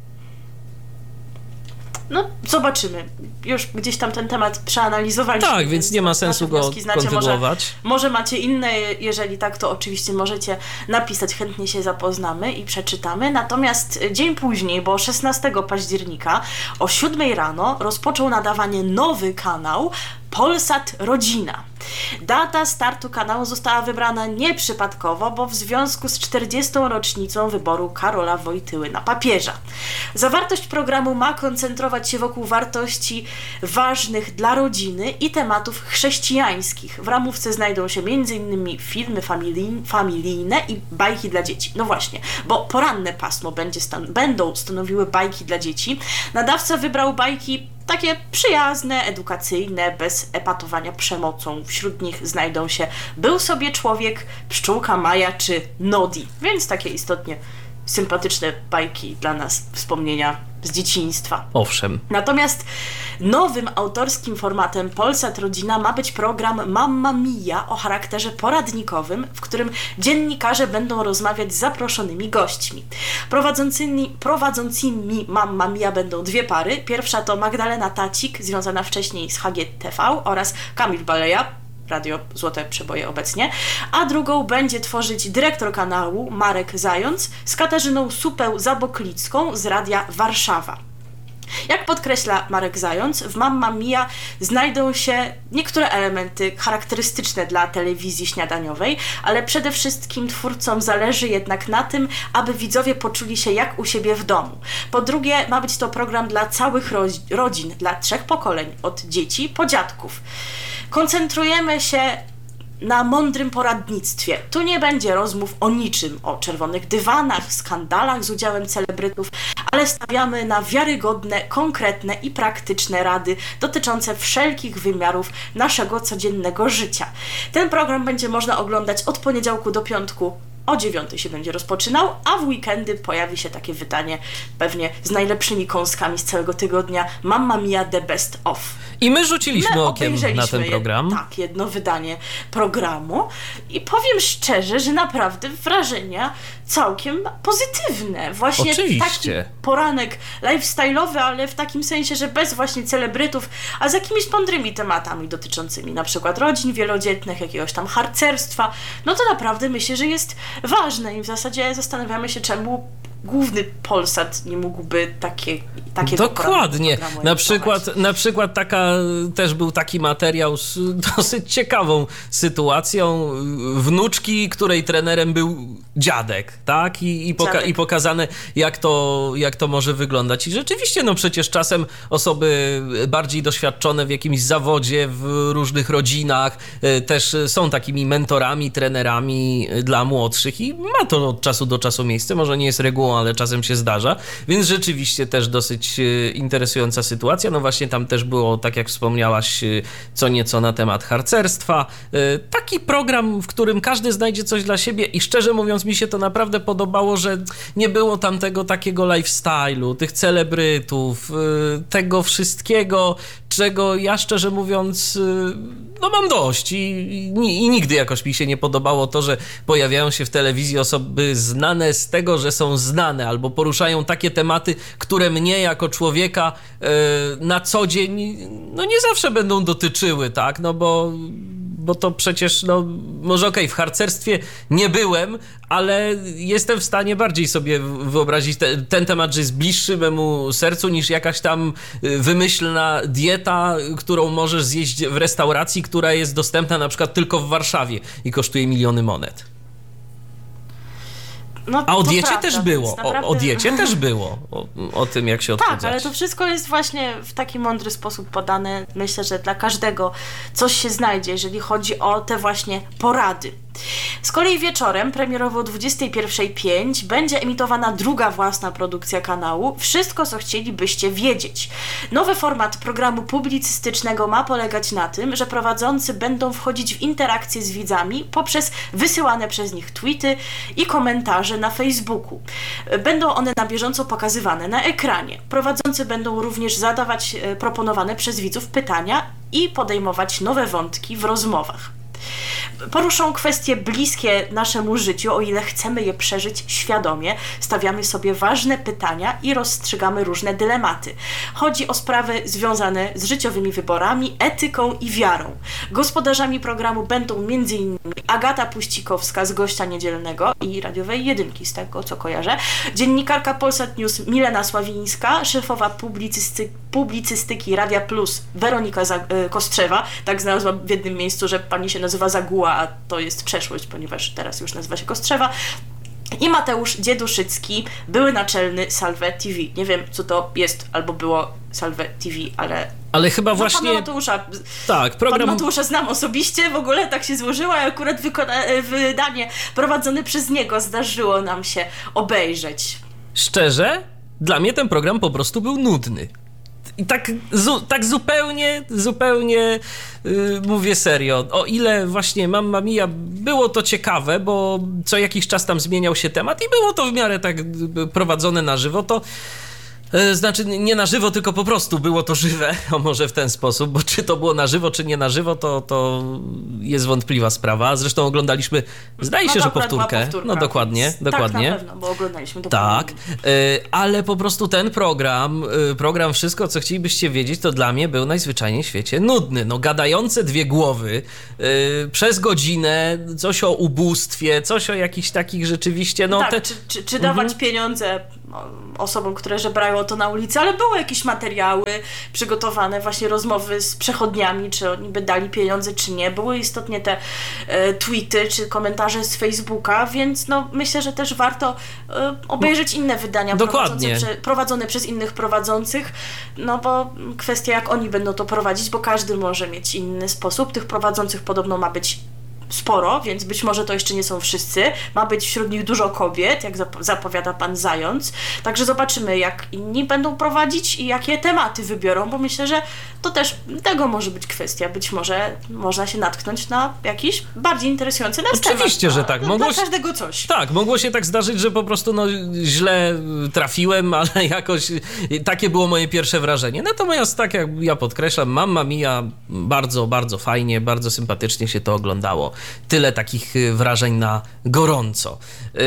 No, zobaczymy. Już gdzieś tam ten temat przeanalizowaliśmy. Tak, więc nie ma sensu go kontynuować. Może, może macie inne, jeżeli tak, to oczywiście możecie napisać, chętnie się zapoznamy i przeczytamy. Natomiast dzień później, bo szesnastego października o siódmej rano rozpoczął nadawanie nowy kanał Polsat Rodzina. Data startu kanału została wybrana nieprzypadkowo, bo w związku z czterdziestą rocznicą wyboru Karola Wojtyły na papieża. Zawartość programu ma koncentrować się wokół wartości ważnych dla rodziny i tematów chrześcijańskich. W ramówce znajdą się między innymi filmy familij- familijne i bajki dla dzieci. No właśnie, bo poranne pasmo będzie stan- będą stanowiły bajki dla dzieci. Nadawca wybrał bajki takie przyjazne, edukacyjne, bez epatowania przemocą. Wśród nich znajdą się Był sobie człowiek, Pszczółka Maja czy Nodi. Więc takie istotnie sympatyczne bajki dla nas, wspomnienia z dzieciństwa. Owszem. Natomiast nowym autorskim formatem Polsat Rodzina ma być program Mamma Mia o charakterze poradnikowym, w którym dziennikarze będą rozmawiać z zaproszonymi gośćmi. Prowadzącymi, prowadzącymi Mamma Mia będą dwie pary. Pierwsza to Magdalena Tacik, związana wcześniej z H G T V, oraz Kamil Baleja, Radio Złote Przeboje obecnie, a drugą będzie tworzyć dyrektor kanału Marek Zając z Katarzyną Supeł-Zaboklicką z Radia Warszawa. Jak podkreśla Marek Zając, w Mamma Mia znajdą się niektóre elementy charakterystyczne dla telewizji śniadaniowej, ale przede wszystkim twórcom zależy jednak na tym, aby widzowie poczuli się jak u siebie w domu. Po drugie, ma być to program dla całych rodzin, dla trzech pokoleń, od dzieci po dziadków. Koncentrujemy się na mądrym poradnictwie. Tu nie będzie rozmów o niczym, o czerwonych dywanach, skandalach z udziałem celebrytów, ale stawiamy na wiarygodne, konkretne i praktyczne rady dotyczące wszelkich wymiarów naszego codziennego życia. Ten program będzie można oglądać od poniedziałku do piątku. O dziewiątej się będzie rozpoczynał, a w weekendy pojawi się takie wydanie pewnie z najlepszymi kąskami z całego tygodnia, Mamma Mia The Best Of. I my rzuciliśmy my okiem na ten program. Je, tak, jedno wydanie programu i powiem szczerze, że naprawdę wrażenia całkiem pozytywne. Właśnie Oczywiście. taki poranek lifestyle'owy, ale w takim sensie, że bez właśnie celebrytów, a z jakimiś mądrymi tematami dotyczącymi na przykład rodzin wielodzietnych, jakiegoś tam harcerstwa, no to naprawdę myślę, że jest ważne i w zasadzie zastanawiamy się, czemu główny Polsat nie mógłby takie, takiego Dokładnie. programu Na przykład, na przykład taka, też był taki materiał z dosyć ciekawą sytuacją wnuczki, której trenerem był dziadek, tak? I, i, poka- dziadek. i pokazane, jak to, jak to może wyglądać. I rzeczywiście, no przecież czasem osoby bardziej doświadczone w jakimś zawodzie, w różnych rodzinach, też są takimi mentorami, trenerami dla młodszych i ma to od czasu do czasu miejsce. Może nie jest regułą, ale czasem się zdarza, więc rzeczywiście też dosyć interesująca sytuacja. No właśnie tam też było, tak jak wspomniałaś, co nieco na temat harcerstwa. Taki program, w którym każdy znajdzie coś dla siebie i szczerze mówiąc mi się to naprawdę podobało, że nie było tam tego takiego lifestyle'u, tych celebrytów, tego wszystkiego, czego ja szczerze mówiąc no mam dość i, i, i nigdy jakoś mi się nie podobało to, że pojawiają się w telewizji osoby znane z tego, że są znane albo poruszają takie tematy, które mnie jako człowieka yy, na co dzień no nie zawsze będą dotyczyły, tak, no bo bo to przecież, no może okej, okay, w harcerstwie nie byłem, ale jestem w stanie bardziej sobie wyobrazić te, ten temat, że jest bliższy memu sercu niż jakaś tam wymyślna dieta, którą możesz zjeść w restauracji, która jest dostępna na przykład tylko w Warszawie i kosztuje miliony monet. No, A o diecie prawda, też było, naprawdę... o, o diecie też było, o, o tym jak się odchudzać. Tak, ale to wszystko jest właśnie w taki mądry sposób podane. Myślę, że dla każdego coś się znajdzie, jeżeli chodzi o te właśnie porady. Z kolei wieczorem, premierowo o dwudziestej pierwszej pięć, będzie emitowana druga własna produkcja kanału Wszystko, co chcielibyście wiedzieć. Nowy format programu publicystycznego ma polegać na tym, że prowadzący będą wchodzić w interakcję z widzami poprzez wysyłane przez nich tweety i komentarze na Facebooku. Będą one na bieżąco pokazywane na ekranie. Prowadzący będą również zadawać proponowane przez widzów pytania i podejmować nowe wątki w rozmowach. Poruszą kwestie bliskie naszemu życiu, o ile chcemy je przeżyć świadomie, stawiamy sobie ważne pytania i rozstrzygamy różne dylematy. Chodzi o sprawy związane z życiowymi wyborami, etyką i wiarą. Gospodarzami programu będą między innymi Agata Puścikowska z Gościa Niedzielnego i radiowej jedynki, z tego co kojarzę, dziennikarka Polsat News Milena Sławińska, szefowa publicysty, publicystyki Radia Plus Weronika Zag- Kostrzewa, tak znalazłam w jednym miejscu, że pani się nazywa Zaguła, a to jest przeszłość, ponieważ teraz już nazywa się Kostrzewa, i Mateusz Dzieduszycki, były naczelny Salve T V. Nie wiem, co to jest albo było Salve T V, ale... Ale chyba no, właśnie... Pana Mateusza, tak, program... Pan Mateusza znam osobiście, w ogóle tak się złożyło, a akurat wykona- wydanie prowadzone przez niego zdarzyło nam się obejrzeć. Szczerze, dla mnie ten program po prostu był nudny. I tak, zu, tak zupełnie, zupełnie yy, mówię serio. O ile właśnie Mamma Mia było to ciekawe, bo co jakiś czas tam zmieniał się temat i było to w miarę tak prowadzone na żywo, to Znaczy nie na żywo, tylko po prostu było to żywe, o może w ten sposób, bo czy to było na żywo, czy nie na żywo, to, to jest wątpliwa sprawa. Zresztą oglądaliśmy, zdaje się, no że powtórkę. No dokładnie, dokładnie. Tak, na pewno, bo oglądaliśmy dokładnie. Tak, ale po prostu ten program, program Wszystko, co chcielibyście wiedzieć, to dla mnie był najzwyczajniej w świecie nudny. No gadające dwie głowy przez godzinę, coś o ubóstwie, coś o jakichś takich rzeczywiście, no tak, te... czy, czy, czy dawać mhm. pieniądze osobom, które żebrają to na ulicy, ale były jakieś materiały przygotowane, właśnie rozmowy z przechodniami, czy oni by dali pieniądze, czy nie. Były istotnie te e, tweety, czy komentarze z Facebooka, więc no myślę, że też warto e, obejrzeć inne wydania prowadzone, prze, prowadzone przez innych prowadzących, no bo kwestia jak oni będą to prowadzić, bo każdy może mieć inny sposób. Tych prowadzących podobno ma być sporo, więc być może to jeszcze nie są wszyscy. Ma być wśród nich dużo kobiet, jak zapowiada pan Zając. Także zobaczymy, jak inni będą prowadzić i jakie tematy wybiorą, bo myślę, że to też tego może być kwestia. Być może można się natknąć na jakiś bardziej interesujący nas temat. Oczywiście, że tak. Mogło dla każdego coś. Tak, mogło się tak zdarzyć, że po prostu no, źle trafiłem, ale jakoś takie było moje pierwsze wrażenie. Natomiast tak jak ja podkreślam, Mamma Mia, bardzo, bardzo fajnie, bardzo sympatycznie się to oglądało. Tyle takich wrażeń na gorąco. Yy...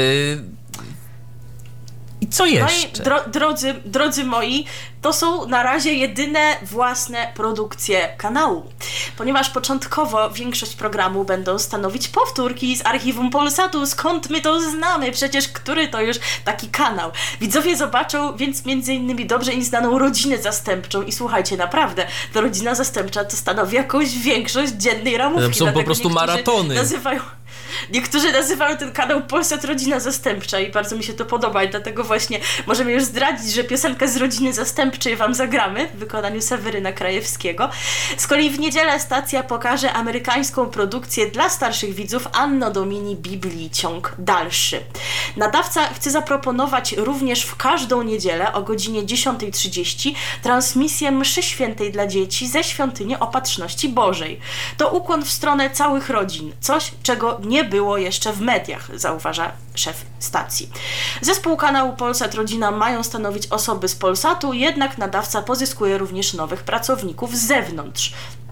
I co jeszcze? No i dro- drodzy, drodzy moi, to są na razie jedyne własne produkcje kanału, ponieważ początkowo większość programu będą stanowić powtórki z archiwum Polsatu, skąd my to znamy, przecież który to już taki kanał. Widzowie zobaczą więc między innymi dobrze im znaną Rodzinę Zastępczą i słuchajcie, naprawdę, ta Rodzina Zastępcza to stanowi jakąś większość dziennej ramówki. Są po prostu maratony. Nazywają Niektórzy nazywają ten kanał Polsat Rodzina Zastępcza i bardzo mi się to podoba i dlatego właśnie możemy już zdradzić, że piosenkę z Rodziny Zastępczej wam zagramy w wykonaniu Seweryna Krajewskiego. Z kolei w niedzielę stacja pokaże amerykańską produkcję dla starszych widzów Anno Domini Biblii ciąg dalszy. Nadawca chce zaproponować również w każdą niedzielę o godzinie dziesiąta trzydzieści transmisję mszy świętej dla dzieci ze Świątyni Opatrzności Bożej. To ukłon w stronę całych rodzin, coś czego nie było jeszcze w mediach, zauważa szef stacji. Zespół kanału Polsat Rodzina mają stanowić osoby z Polsatu, jednak nadawca pozyskuje również nowych pracowników z zewnątrz.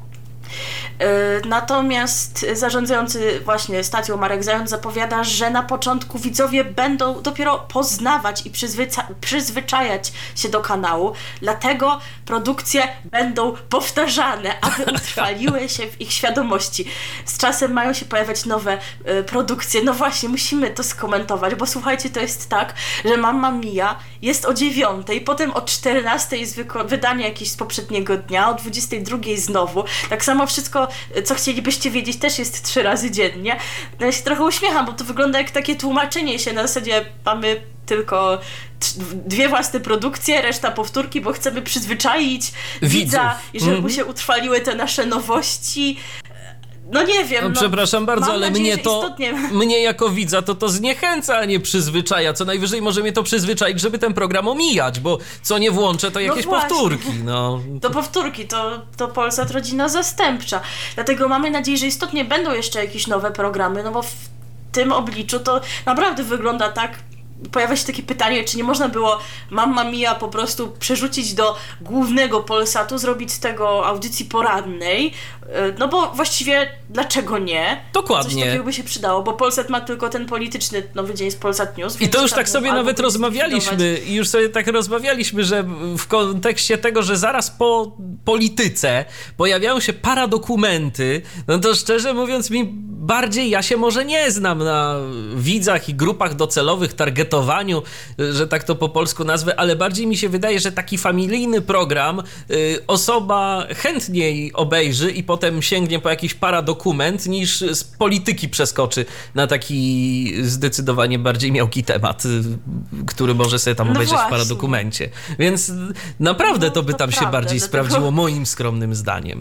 Natomiast zarządzający właśnie stacją Marek Zając zapowiada, że na początku widzowie będą dopiero poznawać i przyzwyca- przyzwyczajać się do kanału, dlatego produkcje będą powtarzane, aby utrwaliły się w ich świadomości. Z czasem mają się pojawiać nowe y, produkcje. No właśnie, musimy to skomentować, bo słuchajcie, to jest tak, że Mamma Mia jest o dziewiątej, potem o czternastej jest wyko- wydanie jakieś z poprzedniego dnia, o dwudziestej drugiej znowu. Tak samo wszystko, co chcielibyście wiedzieć, też jest trzy razy dziennie. Ja się trochę uśmiecham, bo to wygląda jak takie tłumaczenie się. Na zasadzie mamy tylko dwie własne produkcje, reszta powtórki, bo chcemy przyzwyczaić widza i żeby mu się utrwaliły te nasze nowości. No nie wiem. No, no, przepraszam bardzo, ale nadzieję, mnie to, istotnie... mnie jako widza to to zniechęca, a nie przyzwyczaja. Co najwyżej może mnie to przyzwyczaić, żeby ten program omijać, bo co nie włączę, to jakieś no powtórki. No. To powtórki, to, to Polsat Rodzina Zastępcza. Dlatego mamy nadzieję, że istotnie będą jeszcze jakieś nowe programy, no bo w tym obliczu to naprawdę wygląda tak. Pojawia się takie pytanie, czy nie można było Mamma Mia po prostu przerzucić do głównego Polsatu, zrobić z tego audycji porannej, no bo właściwie dlaczego nie? Dokładnie. Coś takiego by się przydało, bo Polsat ma tylko ten polityczny nowy dzień z Polsat News. I to już tak sobie nawet rozmawialiśmy, i już sobie tak rozmawialiśmy, że w kontekście tego, że zaraz po polityce pojawiają się paradokumenty, no to szczerze mówiąc mi bardziej ja się może nie znam na widzach i grupach docelowych, targetowaniu, że tak to po polsku nazwę, ale bardziej mi się wydaje, że taki familijny program y, osoba chętniej obejrzy i potem sięgnie po jakiś paradokument, niż z polityki przeskoczy na taki zdecydowanie bardziej miałki temat, y, który może sobie tam no obejrzeć właśnie. w paradokumencie. Więc naprawdę no, to by to tam prawda, się bardziej dlatego... sprawdziło, moim skromnym zdaniem.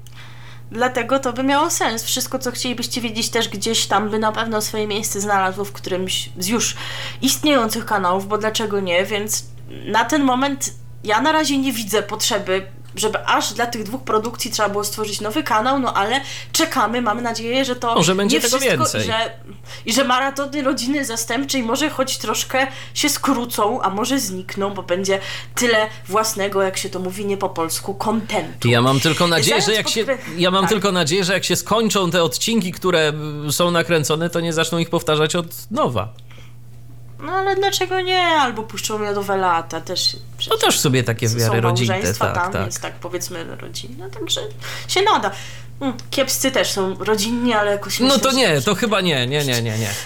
Dlatego to by miało sens. Wszystko, co chcielibyście wiedzieć, też gdzieś tam by na pewno swoje miejsce znalazło w którymś z już istniejących kanałów, bo dlaczego nie? Więc na ten moment ja na razie nie widzę potrzeby żeby aż dla tych dwóch produkcji trzeba było stworzyć nowy kanał, no ale czekamy, mamy nadzieję, że to może będzie nie tego wszystko więcej. I że, i że maratony rodziny zastępczej może choć troszkę się skrócą, a może znikną, bo będzie tyle własnego, jak się to mówi nie po polsku, kontentu. Ja mam tylko nadzieję, Zając że jak podkre- się ja mam tak. tylko nadzieję, że jak się skończą te odcinki, które są nakręcone, to nie zaczną ich powtarzać od nowa. No ale dlaczego nie? Albo puszczą miodowe lata, też. To też sobie takie w miarę są rodzinne, małżeństwa tak, tam, tak. więc tak powiedzmy rodzinne, także się nada. Mm, kiepscy też są rodzinni, ale jakoś... No myślę, to że- nie, to chyba nie, nie, nie, nie, nie.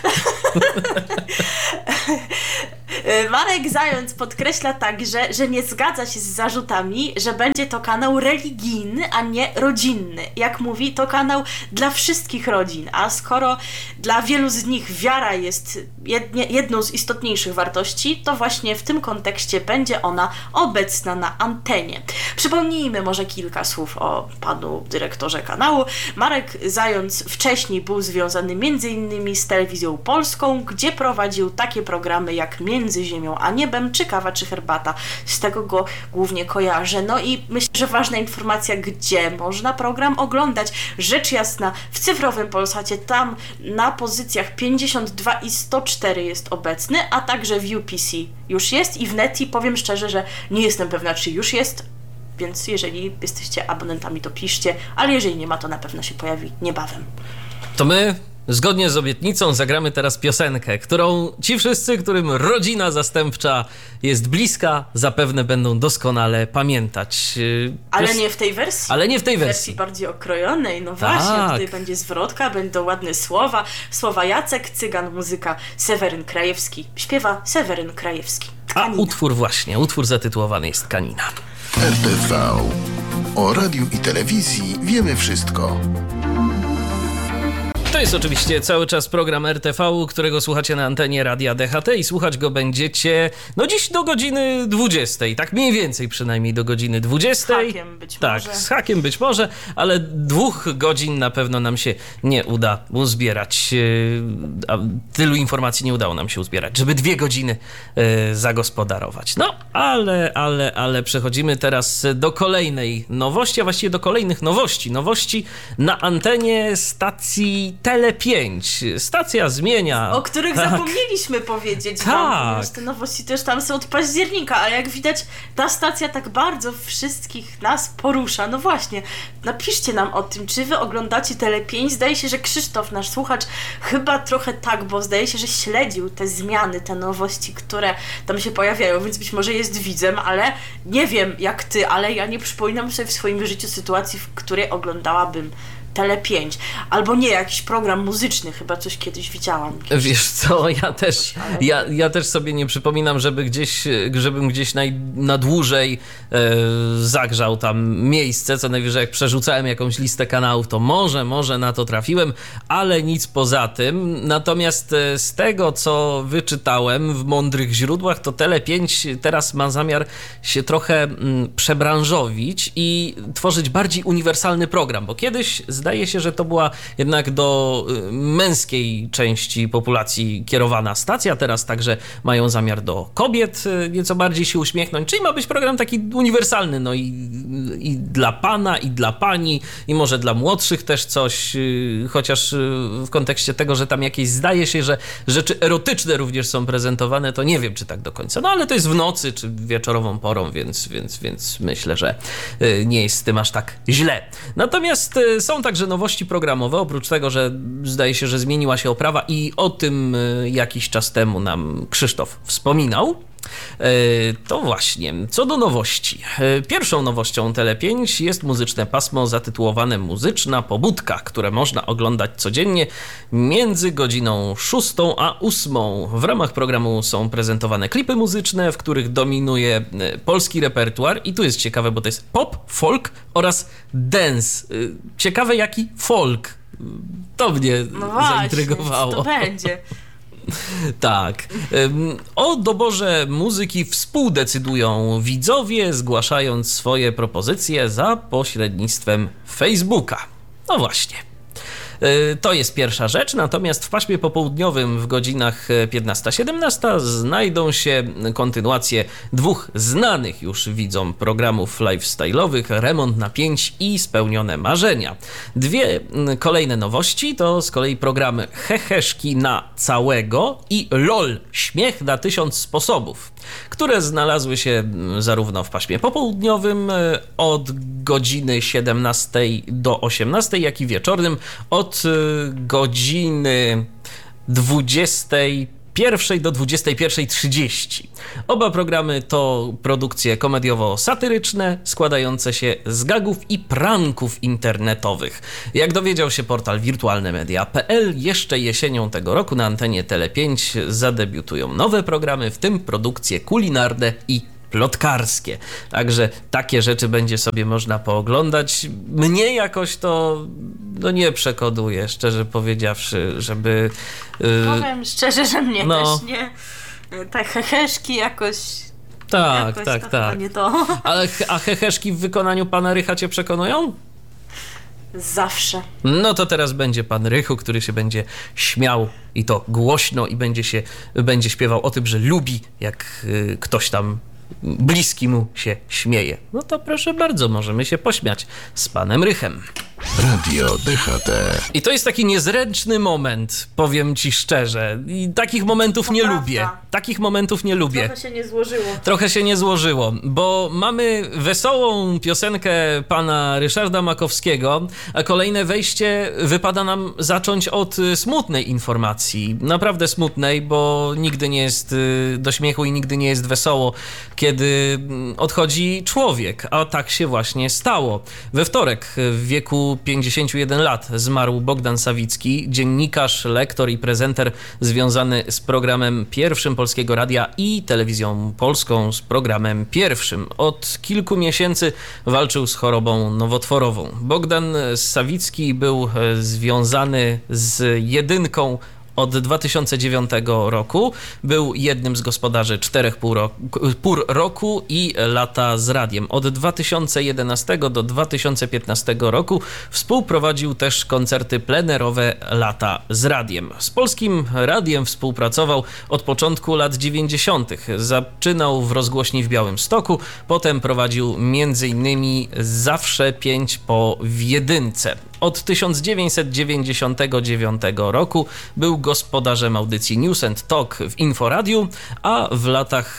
Marek Zając podkreśla także, że nie zgadza się z zarzutami, że będzie to kanał religijny, a nie rodzinny. Jak mówi, to kanał dla wszystkich rodzin, a skoro dla wielu z nich wiara jest jednie, jedną z istotniejszych wartości, to właśnie w tym kontekście będzie ona obecna na antenie. Przypomnijmy może kilka słów o panu dyrektorze kanału. Marek Zając wcześniej był związany między innymi z Telewizją Polską, gdzie prowadził takie programy jak Między Ziemią a Niebem, czy Kawa, czy Herbata. Z tego go głównie kojarzę. No i myślę, że ważna informacja, gdzie można program oglądać. Rzecz jasna, w cyfrowym Polsacie, tam na pozycjach pięćdziesiąt dwa i sto cztery jest obecny, a także w U P C już jest i w Neti powiem szczerze, że nie jestem pewna, czy już jest, więc jeżeli jesteście abonentami, to piszcie, ale jeżeli nie ma, to na pewno się pojawi niebawem. To my, zgodnie z obietnicą, zagramy teraz piosenkę, którą ci wszyscy, którym rodzina zastępcza jest bliska, zapewne będą doskonale pamiętać. Pios... Ale nie w tej wersji. Ale nie w tej W wersji. wersji bardziej okrojonej, no Tak. właśnie, tutaj będzie zwrotka, będą ładne słowa. Słowa Jacek Cygan, muzyka Seweryn Krajewski. Śpiewa Seweryn Krajewski. A Tkanina. utwór właśnie, utwór zatytułowany jest Tkanina. R T V. O radiu i telewizji wiemy wszystko. To jest oczywiście cały czas program R T V, którego słuchacie na antenie Radia D H T i słuchać go będziecie no dziś do godziny dwudziestej, tak mniej więcej przynajmniej do godziny dwudziestej. Z hakiem być tak, może. z hakiem być może, ale dwóch godzin na pewno nam się nie uda uzbierać. Yy, a tylu informacji nie udało nam się uzbierać, żeby dwie godziny yy, zagospodarować. No, ale, ale, ale przechodzimy teraz do kolejnej nowości, a właściwie do kolejnych nowości. Nowości na antenie stacji Tele pięć. Stacja zmienia. O których tak. zapomnieliśmy powiedzieć Tak. wam, ponieważ te nowości też tam są od października, ale jak widać ta stacja tak bardzo wszystkich nas porusza. No właśnie, napiszcie nam o tym, czy wy oglądacie Tele pięć. Zdaje się, że Krzysztof, nasz słuchacz, chyba trochę tak, bo zdaje się, że śledził te zmiany, te nowości, które tam się pojawiają, więc być może jest widzem, ale nie wiem jak ty, ale ja nie przypominam sobie w swoim życiu sytuacji, w której oglądałabym Tele pięć. Albo nie, jakiś program muzyczny, chyba coś kiedyś widziałam. Wiesz co, ja też, ja, ja też sobie nie przypominam, żeby gdzieś, żebym gdzieś naj, na dłużej e, zagrzał tam miejsce, co najwyżej jak przerzucałem jakąś listę kanałów, to może, może na to trafiłem, ale nic poza tym. Natomiast e, z tego, co wyczytałem w mądrych źródłach, to Tele pięć teraz ma zamiar się trochę mm, przebranżowić i tworzyć bardziej uniwersalny program, bo kiedyś zdaje się, że to była jednak do męskiej części populacji kierowana stacja, teraz także mają zamiar do kobiet nieco bardziej się uśmiechnąć, czyli ma być program taki uniwersalny, no i, i dla pana, i dla pani, i może dla młodszych też coś, chociaż w kontekście tego, że tam jakieś zdaje się, że rzeczy erotyczne również są prezentowane, to nie wiem, czy tak do końca, no ale to jest w nocy, czy wieczorową porą, więc, więc, więc myślę, że nie jest z tym aż tak źle. Natomiast są także nowości programowe, oprócz tego, że zdaje się, że zmieniła się oprawa i o tym jakiś czas temu nam Krzysztof wspominał. To właśnie, co do nowości. Pierwszą nowością Tele pięć jest muzyczne pasmo zatytułowane Muzyczna Pobudka, które można oglądać codziennie między godziną szóstą a ósmą. W ramach programu są prezentowane klipy muzyczne, w których dominuje polski repertuar i tu jest ciekawe, bo to jest pop, folk oraz dance. Ciekawe jaki folk. To mnie no właśnie, zaintrygowało. To będzie. Tak. O doborze muzyki współdecydują widzowie, zgłaszając swoje propozycje za pośrednictwem Facebooka. No właśnie. To jest pierwsza rzecz, natomiast w paśmie popołudniowym w godzinach piętnasta siedemnasta znajdą się kontynuacje dwóch znanych już widzom programów lifestyle'owych, Remont na pięć i Spełnione marzenia. Dwie kolejne nowości to z kolei programy Heheszki na całego i LOL, śmiech na tysiąc sposobów, które znalazły się zarówno w paśmie popołudniowym od godziny siedemnastej do osiemnastej, jak i wieczornym od godziny dwudziestej pierwszej do dwudziestej pierwszej trzydzieści. Oba programy to produkcje komediowo-satyryczne składające się z gagów i pranków internetowych. Jak dowiedział się portal wirtualnemedia kropka pe el, jeszcze jesienią tego roku na antenie Tele pięć zadebiutują nowe programy, w tym produkcje kulinarne i plotkarskie. Także takie rzeczy będzie sobie można pooglądać. Mnie jakoś to no nie przekonuje, szczerze powiedziawszy, żeby... Yy, Powiem szczerze, że mnie no. też nie. Te heheszki jakoś... Tak, jakoś tak, to tak. Nie to. Ale a heheszki w wykonaniu pana Rycha cię przekonują? Zawsze. No to teraz będzie pan Rychu, który się będzie śmiał i to głośno i będzie się będzie śpiewał o tym, że lubi, jak y, ktoś tam bliski mu się śmieje. No to proszę bardzo, możemy się pośmiać z panem Rychem. Radio D H T. I to jest taki niezręczny moment, powiem ci szczerze. I takich momentów To nie prawda. lubię. Takich momentów nie lubię. Trochę się nie złożyło. Trochę się nie złożyło, bo mamy wesołą piosenkę pana Ryszarda Makowskiego, a kolejne wejście wypada nam zacząć od smutnej informacji. Naprawdę smutnej, bo nigdy nie jest do śmiechu i nigdy nie jest wesoło, kiedy odchodzi człowiek, a tak się właśnie stało. We wtorek w wieku pięćdziesięciu jeden lat zmarł Bogdan Sawicki, dziennikarz, lektor i prezenter związany z programem pierwszym Polskiego Radia i Telewizją Polską, z programem pierwszym. Od kilku miesięcy walczył z chorobą nowotworową. Bogdan Sawicki był związany z jedynką od dwa tysiące dziewiątego roku. Był jednym z gospodarzy czterech pół roku, pór roku i lata z radiem. Od dwa tysiące jedenastego do dwa tysiące piętnastego roku współprowadził też koncerty plenerowe Lata z radiem. Z Polskim Radiem współpracował od początku lat dziewięćdziesiątych. Zaczynał w rozgłośni w Białymstoku, potem prowadził między innymi Zawsze pięć po w jedynce. Od tysiąc dziewięćset dziewięćdziesiątego dziewiątego roku był gospodarzem audycji News and Talk w Inforadiu, a w latach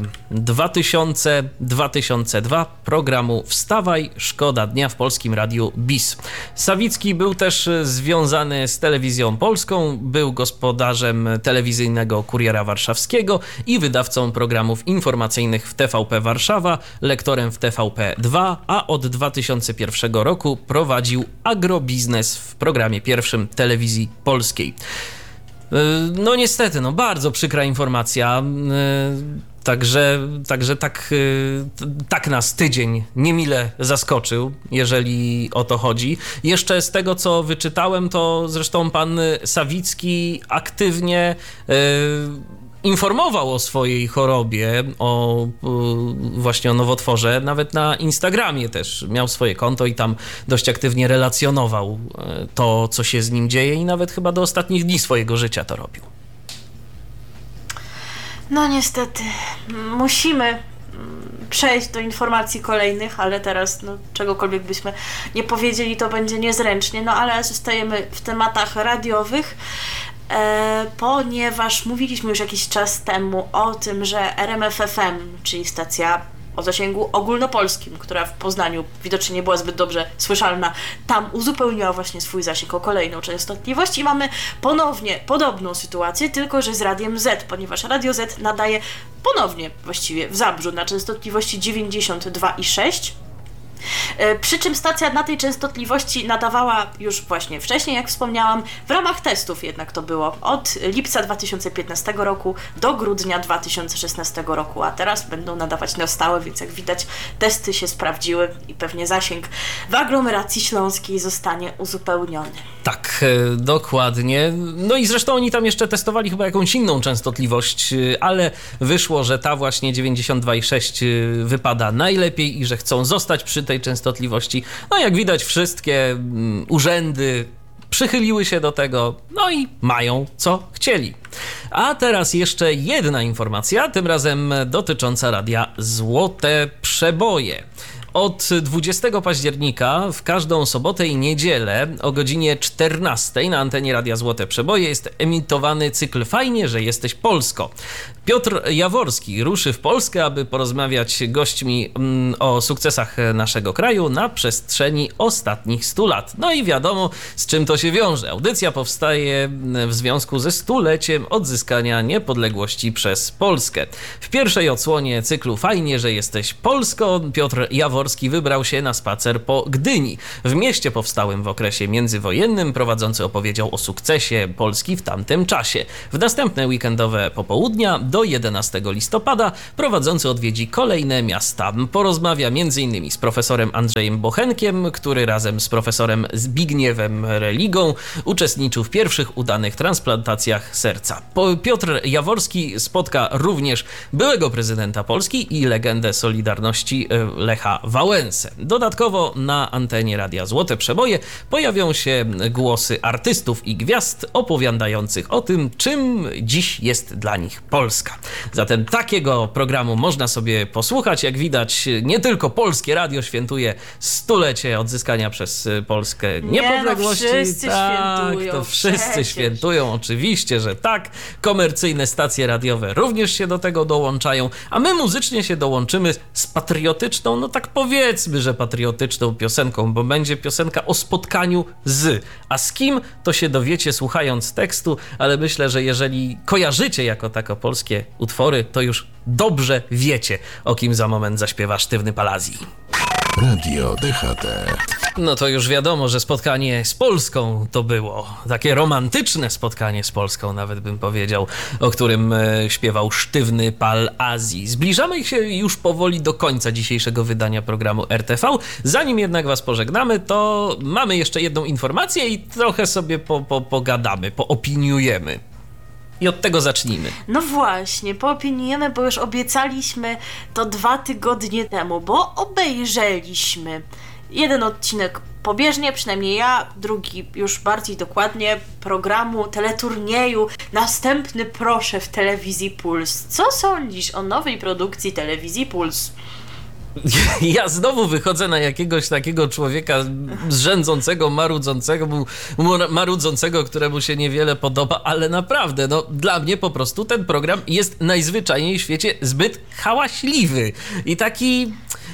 dwa tysiące do dwa tysiące drugiego programu Wstawaj, szkoda dnia w Polskim Radiu BIS. Sawicki był też związany z Telewizją Polską, był gospodarzem telewizyjnego Kuriera Warszawskiego i wydawcą programów informacyjnych w T V P Warszawa, lektorem w T V P dwa, a od dwa tysiące pierwszego roku prowadził agrobiznes w programie pierwszym Telewizji Polskiej. No niestety, no bardzo przykra informacja. Także, także tak, tak nas tydzień niemile zaskoczył, jeżeli o to chodzi. Jeszcze z tego, co wyczytałem, to zresztą pan Sawicki aktywnie informował o swojej chorobie, o właśnie o nowotworze, nawet na Instagramie też miał swoje konto i tam dość aktywnie relacjonował to, co się z nim dzieje i nawet chyba do ostatnich dni swojego życia to robił. No niestety, musimy przejść do informacji kolejnych, ale teraz no, czegokolwiek byśmy nie powiedzieli, to będzie niezręcznie, no ale zostajemy w tematach radiowych. E, ponieważ mówiliśmy już jakiś czas temu o tym, że R M F F M, czyli stacja o zasięgu ogólnopolskim, która w Poznaniu widocznie nie była zbyt dobrze słyszalna, tam uzupełniła właśnie swój zasięg o kolejną częstotliwość i mamy ponownie podobną sytuację, tylko że z Radiem Z, ponieważ Radio Z nadaje ponownie właściwie w Zabrzu na częstotliwości dziewięćdziesiąt dwa i sześć. Przy czym stacja na tej częstotliwości nadawała już właśnie wcześniej, jak wspomniałam, w ramach testów jednak to było od lipca dwa tysiące piętnastego roku do grudnia dwa tysiące szesnastego roku, a teraz będą nadawać na stałe, więc jak widać testy się sprawdziły i pewnie zasięg w aglomeracji śląskiej zostanie uzupełniony. Tak, dokładnie. No i zresztą oni tam jeszcze testowali chyba jakąś inną częstotliwość, ale wyszło, że ta właśnie dziewięćdziesiąt dwa i sześć wypada najlepiej i że chcą zostać przy tej częstotliwości. No jak widać, wszystkie urzędy przychyliły się do tego, no i mają co chcieli. A teraz jeszcze jedna informacja, tym razem dotycząca radia Złote Przeboje. Od dwudziestego października w każdą sobotę i niedzielę o godzinie czternastej na antenie Radia Złote Przeboje jest emitowany cykl Fajnie, że jesteś Polsko. Piotr Jaworski ruszy w Polskę, aby porozmawiać gośćmi mm, o sukcesach naszego kraju na przestrzeni ostatnich stu lat. No i wiadomo, z czym to się wiąże. Audycja powstaje w związku ze stuleciem odzyskania niepodległości przez Polskę. W pierwszej odsłonie cyklu Fajnie, że jesteś Polsko Piotr Jaworski wybrał się na spacer po Gdyni. W mieście powstałym w okresie międzywojennym prowadzący opowiedział o sukcesie Polski w tamtym czasie. W następne weekendowe popołudnia do jedenastego listopada prowadzący odwiedzi kolejne miasta. Porozmawia m.in. z profesorem Andrzejem Bochenkiem, który razem z profesorem Zbigniewem Religą uczestniczył w pierwszych udanych transplantacjach serca. Piotr Jaworski spotka również byłego prezydenta Polski i legendę Solidarności Lecha Wałęsę. Dodatkowo na antenie Radia Złote Przeboje pojawią się głosy artystów i gwiazd opowiadających o tym, czym dziś jest dla nich Polska. Zatem takiego programu można sobie posłuchać. Jak widać, nie tylko Polskie Radio świętuje stulecie odzyskania przez Polskę niepodległości. Nie, no wszyscy tak, świętują. to wszyscy przecież. świętują, oczywiście, że tak. Komercyjne stacje radiowe również się do tego dołączają, a my muzycznie się dołączymy z patriotyczną, no tak powiedzmy, że patriotyczną piosenką, bo będzie piosenka o spotkaniu z. A z kim, to się dowiecie słuchając tekstu, ale myślę, że jeżeli kojarzycie jako tako polskie utwory, to już dobrze wiecie, o kim za moment zaśpiewa Sztywny Palazzi. Radio D H T. No to już wiadomo, że spotkanie z Polską to było. Takie romantyczne spotkanie z Polską, nawet bym powiedział, o którym e, śpiewał Sztywny Pal Azji. Zbliżamy się już powoli do końca dzisiejszego wydania programu R T V. Zanim jednak was pożegnamy, to mamy jeszcze jedną informację i trochę sobie po, po, pogadamy, poopiniujemy. I od tego zacznijmy. No właśnie, poopiniujemy, bo już obiecaliśmy to dwa tygodnie temu, bo obejrzeliśmy jeden odcinek pobieżnie, przynajmniej ja, drugi już bardziej dokładnie, programu, teleturnieju Następny proszę w telewizji Puls. Co sądzisz o nowej produkcji telewizji Puls? Ja znowu wychodzę na jakiegoś takiego człowieka zrzędzącego, marudzącego, marudzącego, któremu się niewiele podoba, ale naprawdę, no dla mnie po prostu ten program jest najzwyczajniej w świecie zbyt hałaśliwy i taki...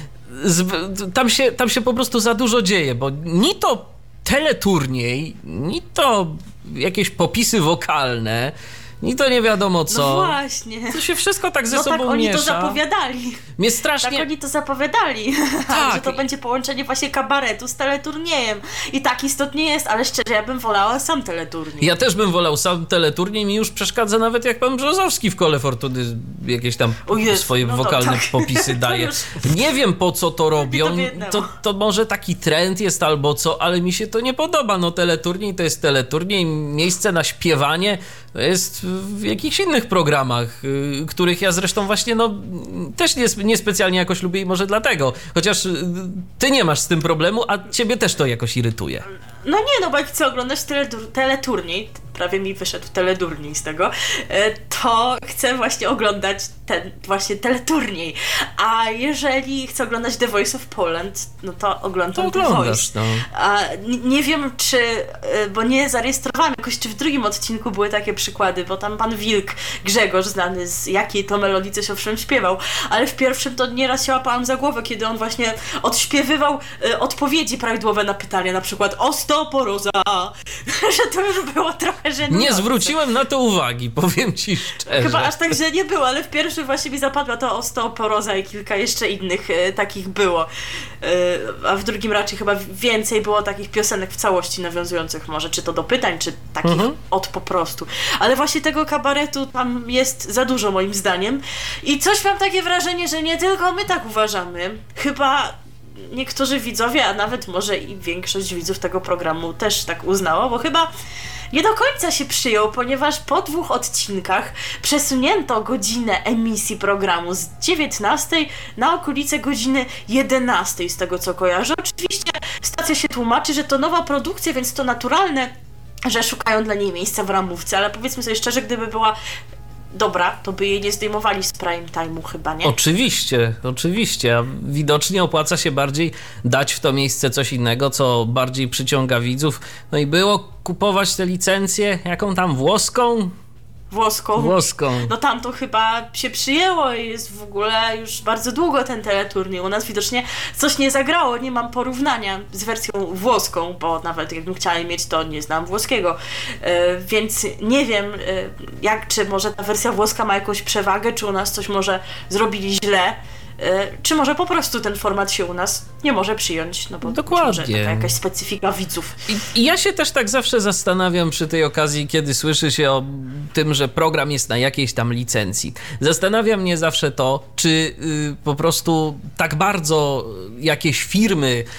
Tam się, tam się po prostu za dużo dzieje, bo ni to teleturniej, ni to jakieś popisy wokalne, ni to nie wiadomo co. No właśnie. To się wszystko tak ze no sobą tak oni miesza. to zapowiadali. Mnie strasznie... Tak oni to zapowiadali. Tak. Że to będzie połączenie właśnie kabaretu z teleturniejem. I tak istotnie jest, ale szczerze, ja bym wolała sam teleturniej. Ja też bym wolał sam teleturniej. Mi już przeszkadza nawet jak pan Brzozowski w Kole Fortuny jakieś tam Jezu, swoje no wokalne tak. popisy daje. już... Nie wiem po co to robią. To, to, to może taki trend jest albo co, ale mi się to nie podoba. No teleturniej to jest teleturniej. Miejsce na śpiewanie to jest w jakichś innych programach, których ja zresztą właśnie no też nie, niespecjalnie jakoś lubię i może dlatego. Chociaż ty nie masz z tym problemu, a ciebie też to jakoś irytuje. No nie, no bo jak chcę oglądać teletur- teleturniej, prawie mi wyszedł teledurniej z tego, to chcę właśnie oglądać ten właśnie teleturniej. A jeżeli chcę oglądać The Voice of Poland, no to oglądam to The oglądasz, Voice. No. A nie wiem czy, bo nie zarejestrowałam jakoś, czy w drugim odcinku były takie przykłady, bo tam pan Wilk, Grzegorz, znany z jakiej to melodii coś owszem śpiewał, ale w pierwszym to nieraz się łapałam za głowę, kiedy on właśnie odśpiewywał y, odpowiedzi prawidłowe na pytania, na przykład osteoporoza, że to już było trochę żenujące. Nie zwróciłem na to uwagi, powiem ci szczerze. Chyba aż tak, że nie było, ale w pierwszym właśnie mi zapadła to osteoporoza i kilka jeszcze innych y, takich było. Y, a w drugim raczej chyba więcej było takich piosenek w całości nawiązujących może, czy to do pytań, czy takich mhm. od po prostu. Ale właśnie tego kabaretu tam jest za dużo moim zdaniem. I coś mam takie wrażenie, że nie tylko my tak uważamy. Chyba niektórzy widzowie, a nawet może i większość widzów tego programu też tak uznało, bo chyba nie do końca się przyjął, ponieważ po dwóch odcinkach przesunięto godzinę emisji programu z dziewiętnastej na okolice godziny jedenastej, z tego co kojarzę. Oczywiście stacja się tłumaczy, że to nowa produkcja, więc to naturalne, że szukają dla niej miejsca w ramówce, ale powiedzmy sobie szczerze, gdyby była dobra, to by jej nie zdejmowali z prime time'u chyba, nie? Oczywiście, oczywiście. A widocznie opłaca się bardziej dać w to miejsce coś innego, co bardziej przyciąga widzów. No i było kupować tę licencję, jaką tam włoską? Włoską. Włoską. No tam to chyba się przyjęło i jest w ogóle już bardzo długo ten teleturniej. U nas widocznie coś nie zagrało, nie mam porównania z wersją włoską, bo nawet jakbym chciała mieć, to nie znam włoskiego. Yy, więc nie wiem, yy, jak, czy może ta wersja włoska ma jakąś przewagę, czy u nas coś może zrobili źle, yy, czy może po prostu ten format się u nas nie może przyjąć, no bo Dokładnie. Może taka jakaś specyfika widzów. I, I ja się też tak zawsze zastanawiam przy tej okazji, kiedy słyszy się o tym, że program jest na jakiejś tam licencji. Zastanawia mnie zawsze to, czy y, po prostu tak bardzo jakieś firmy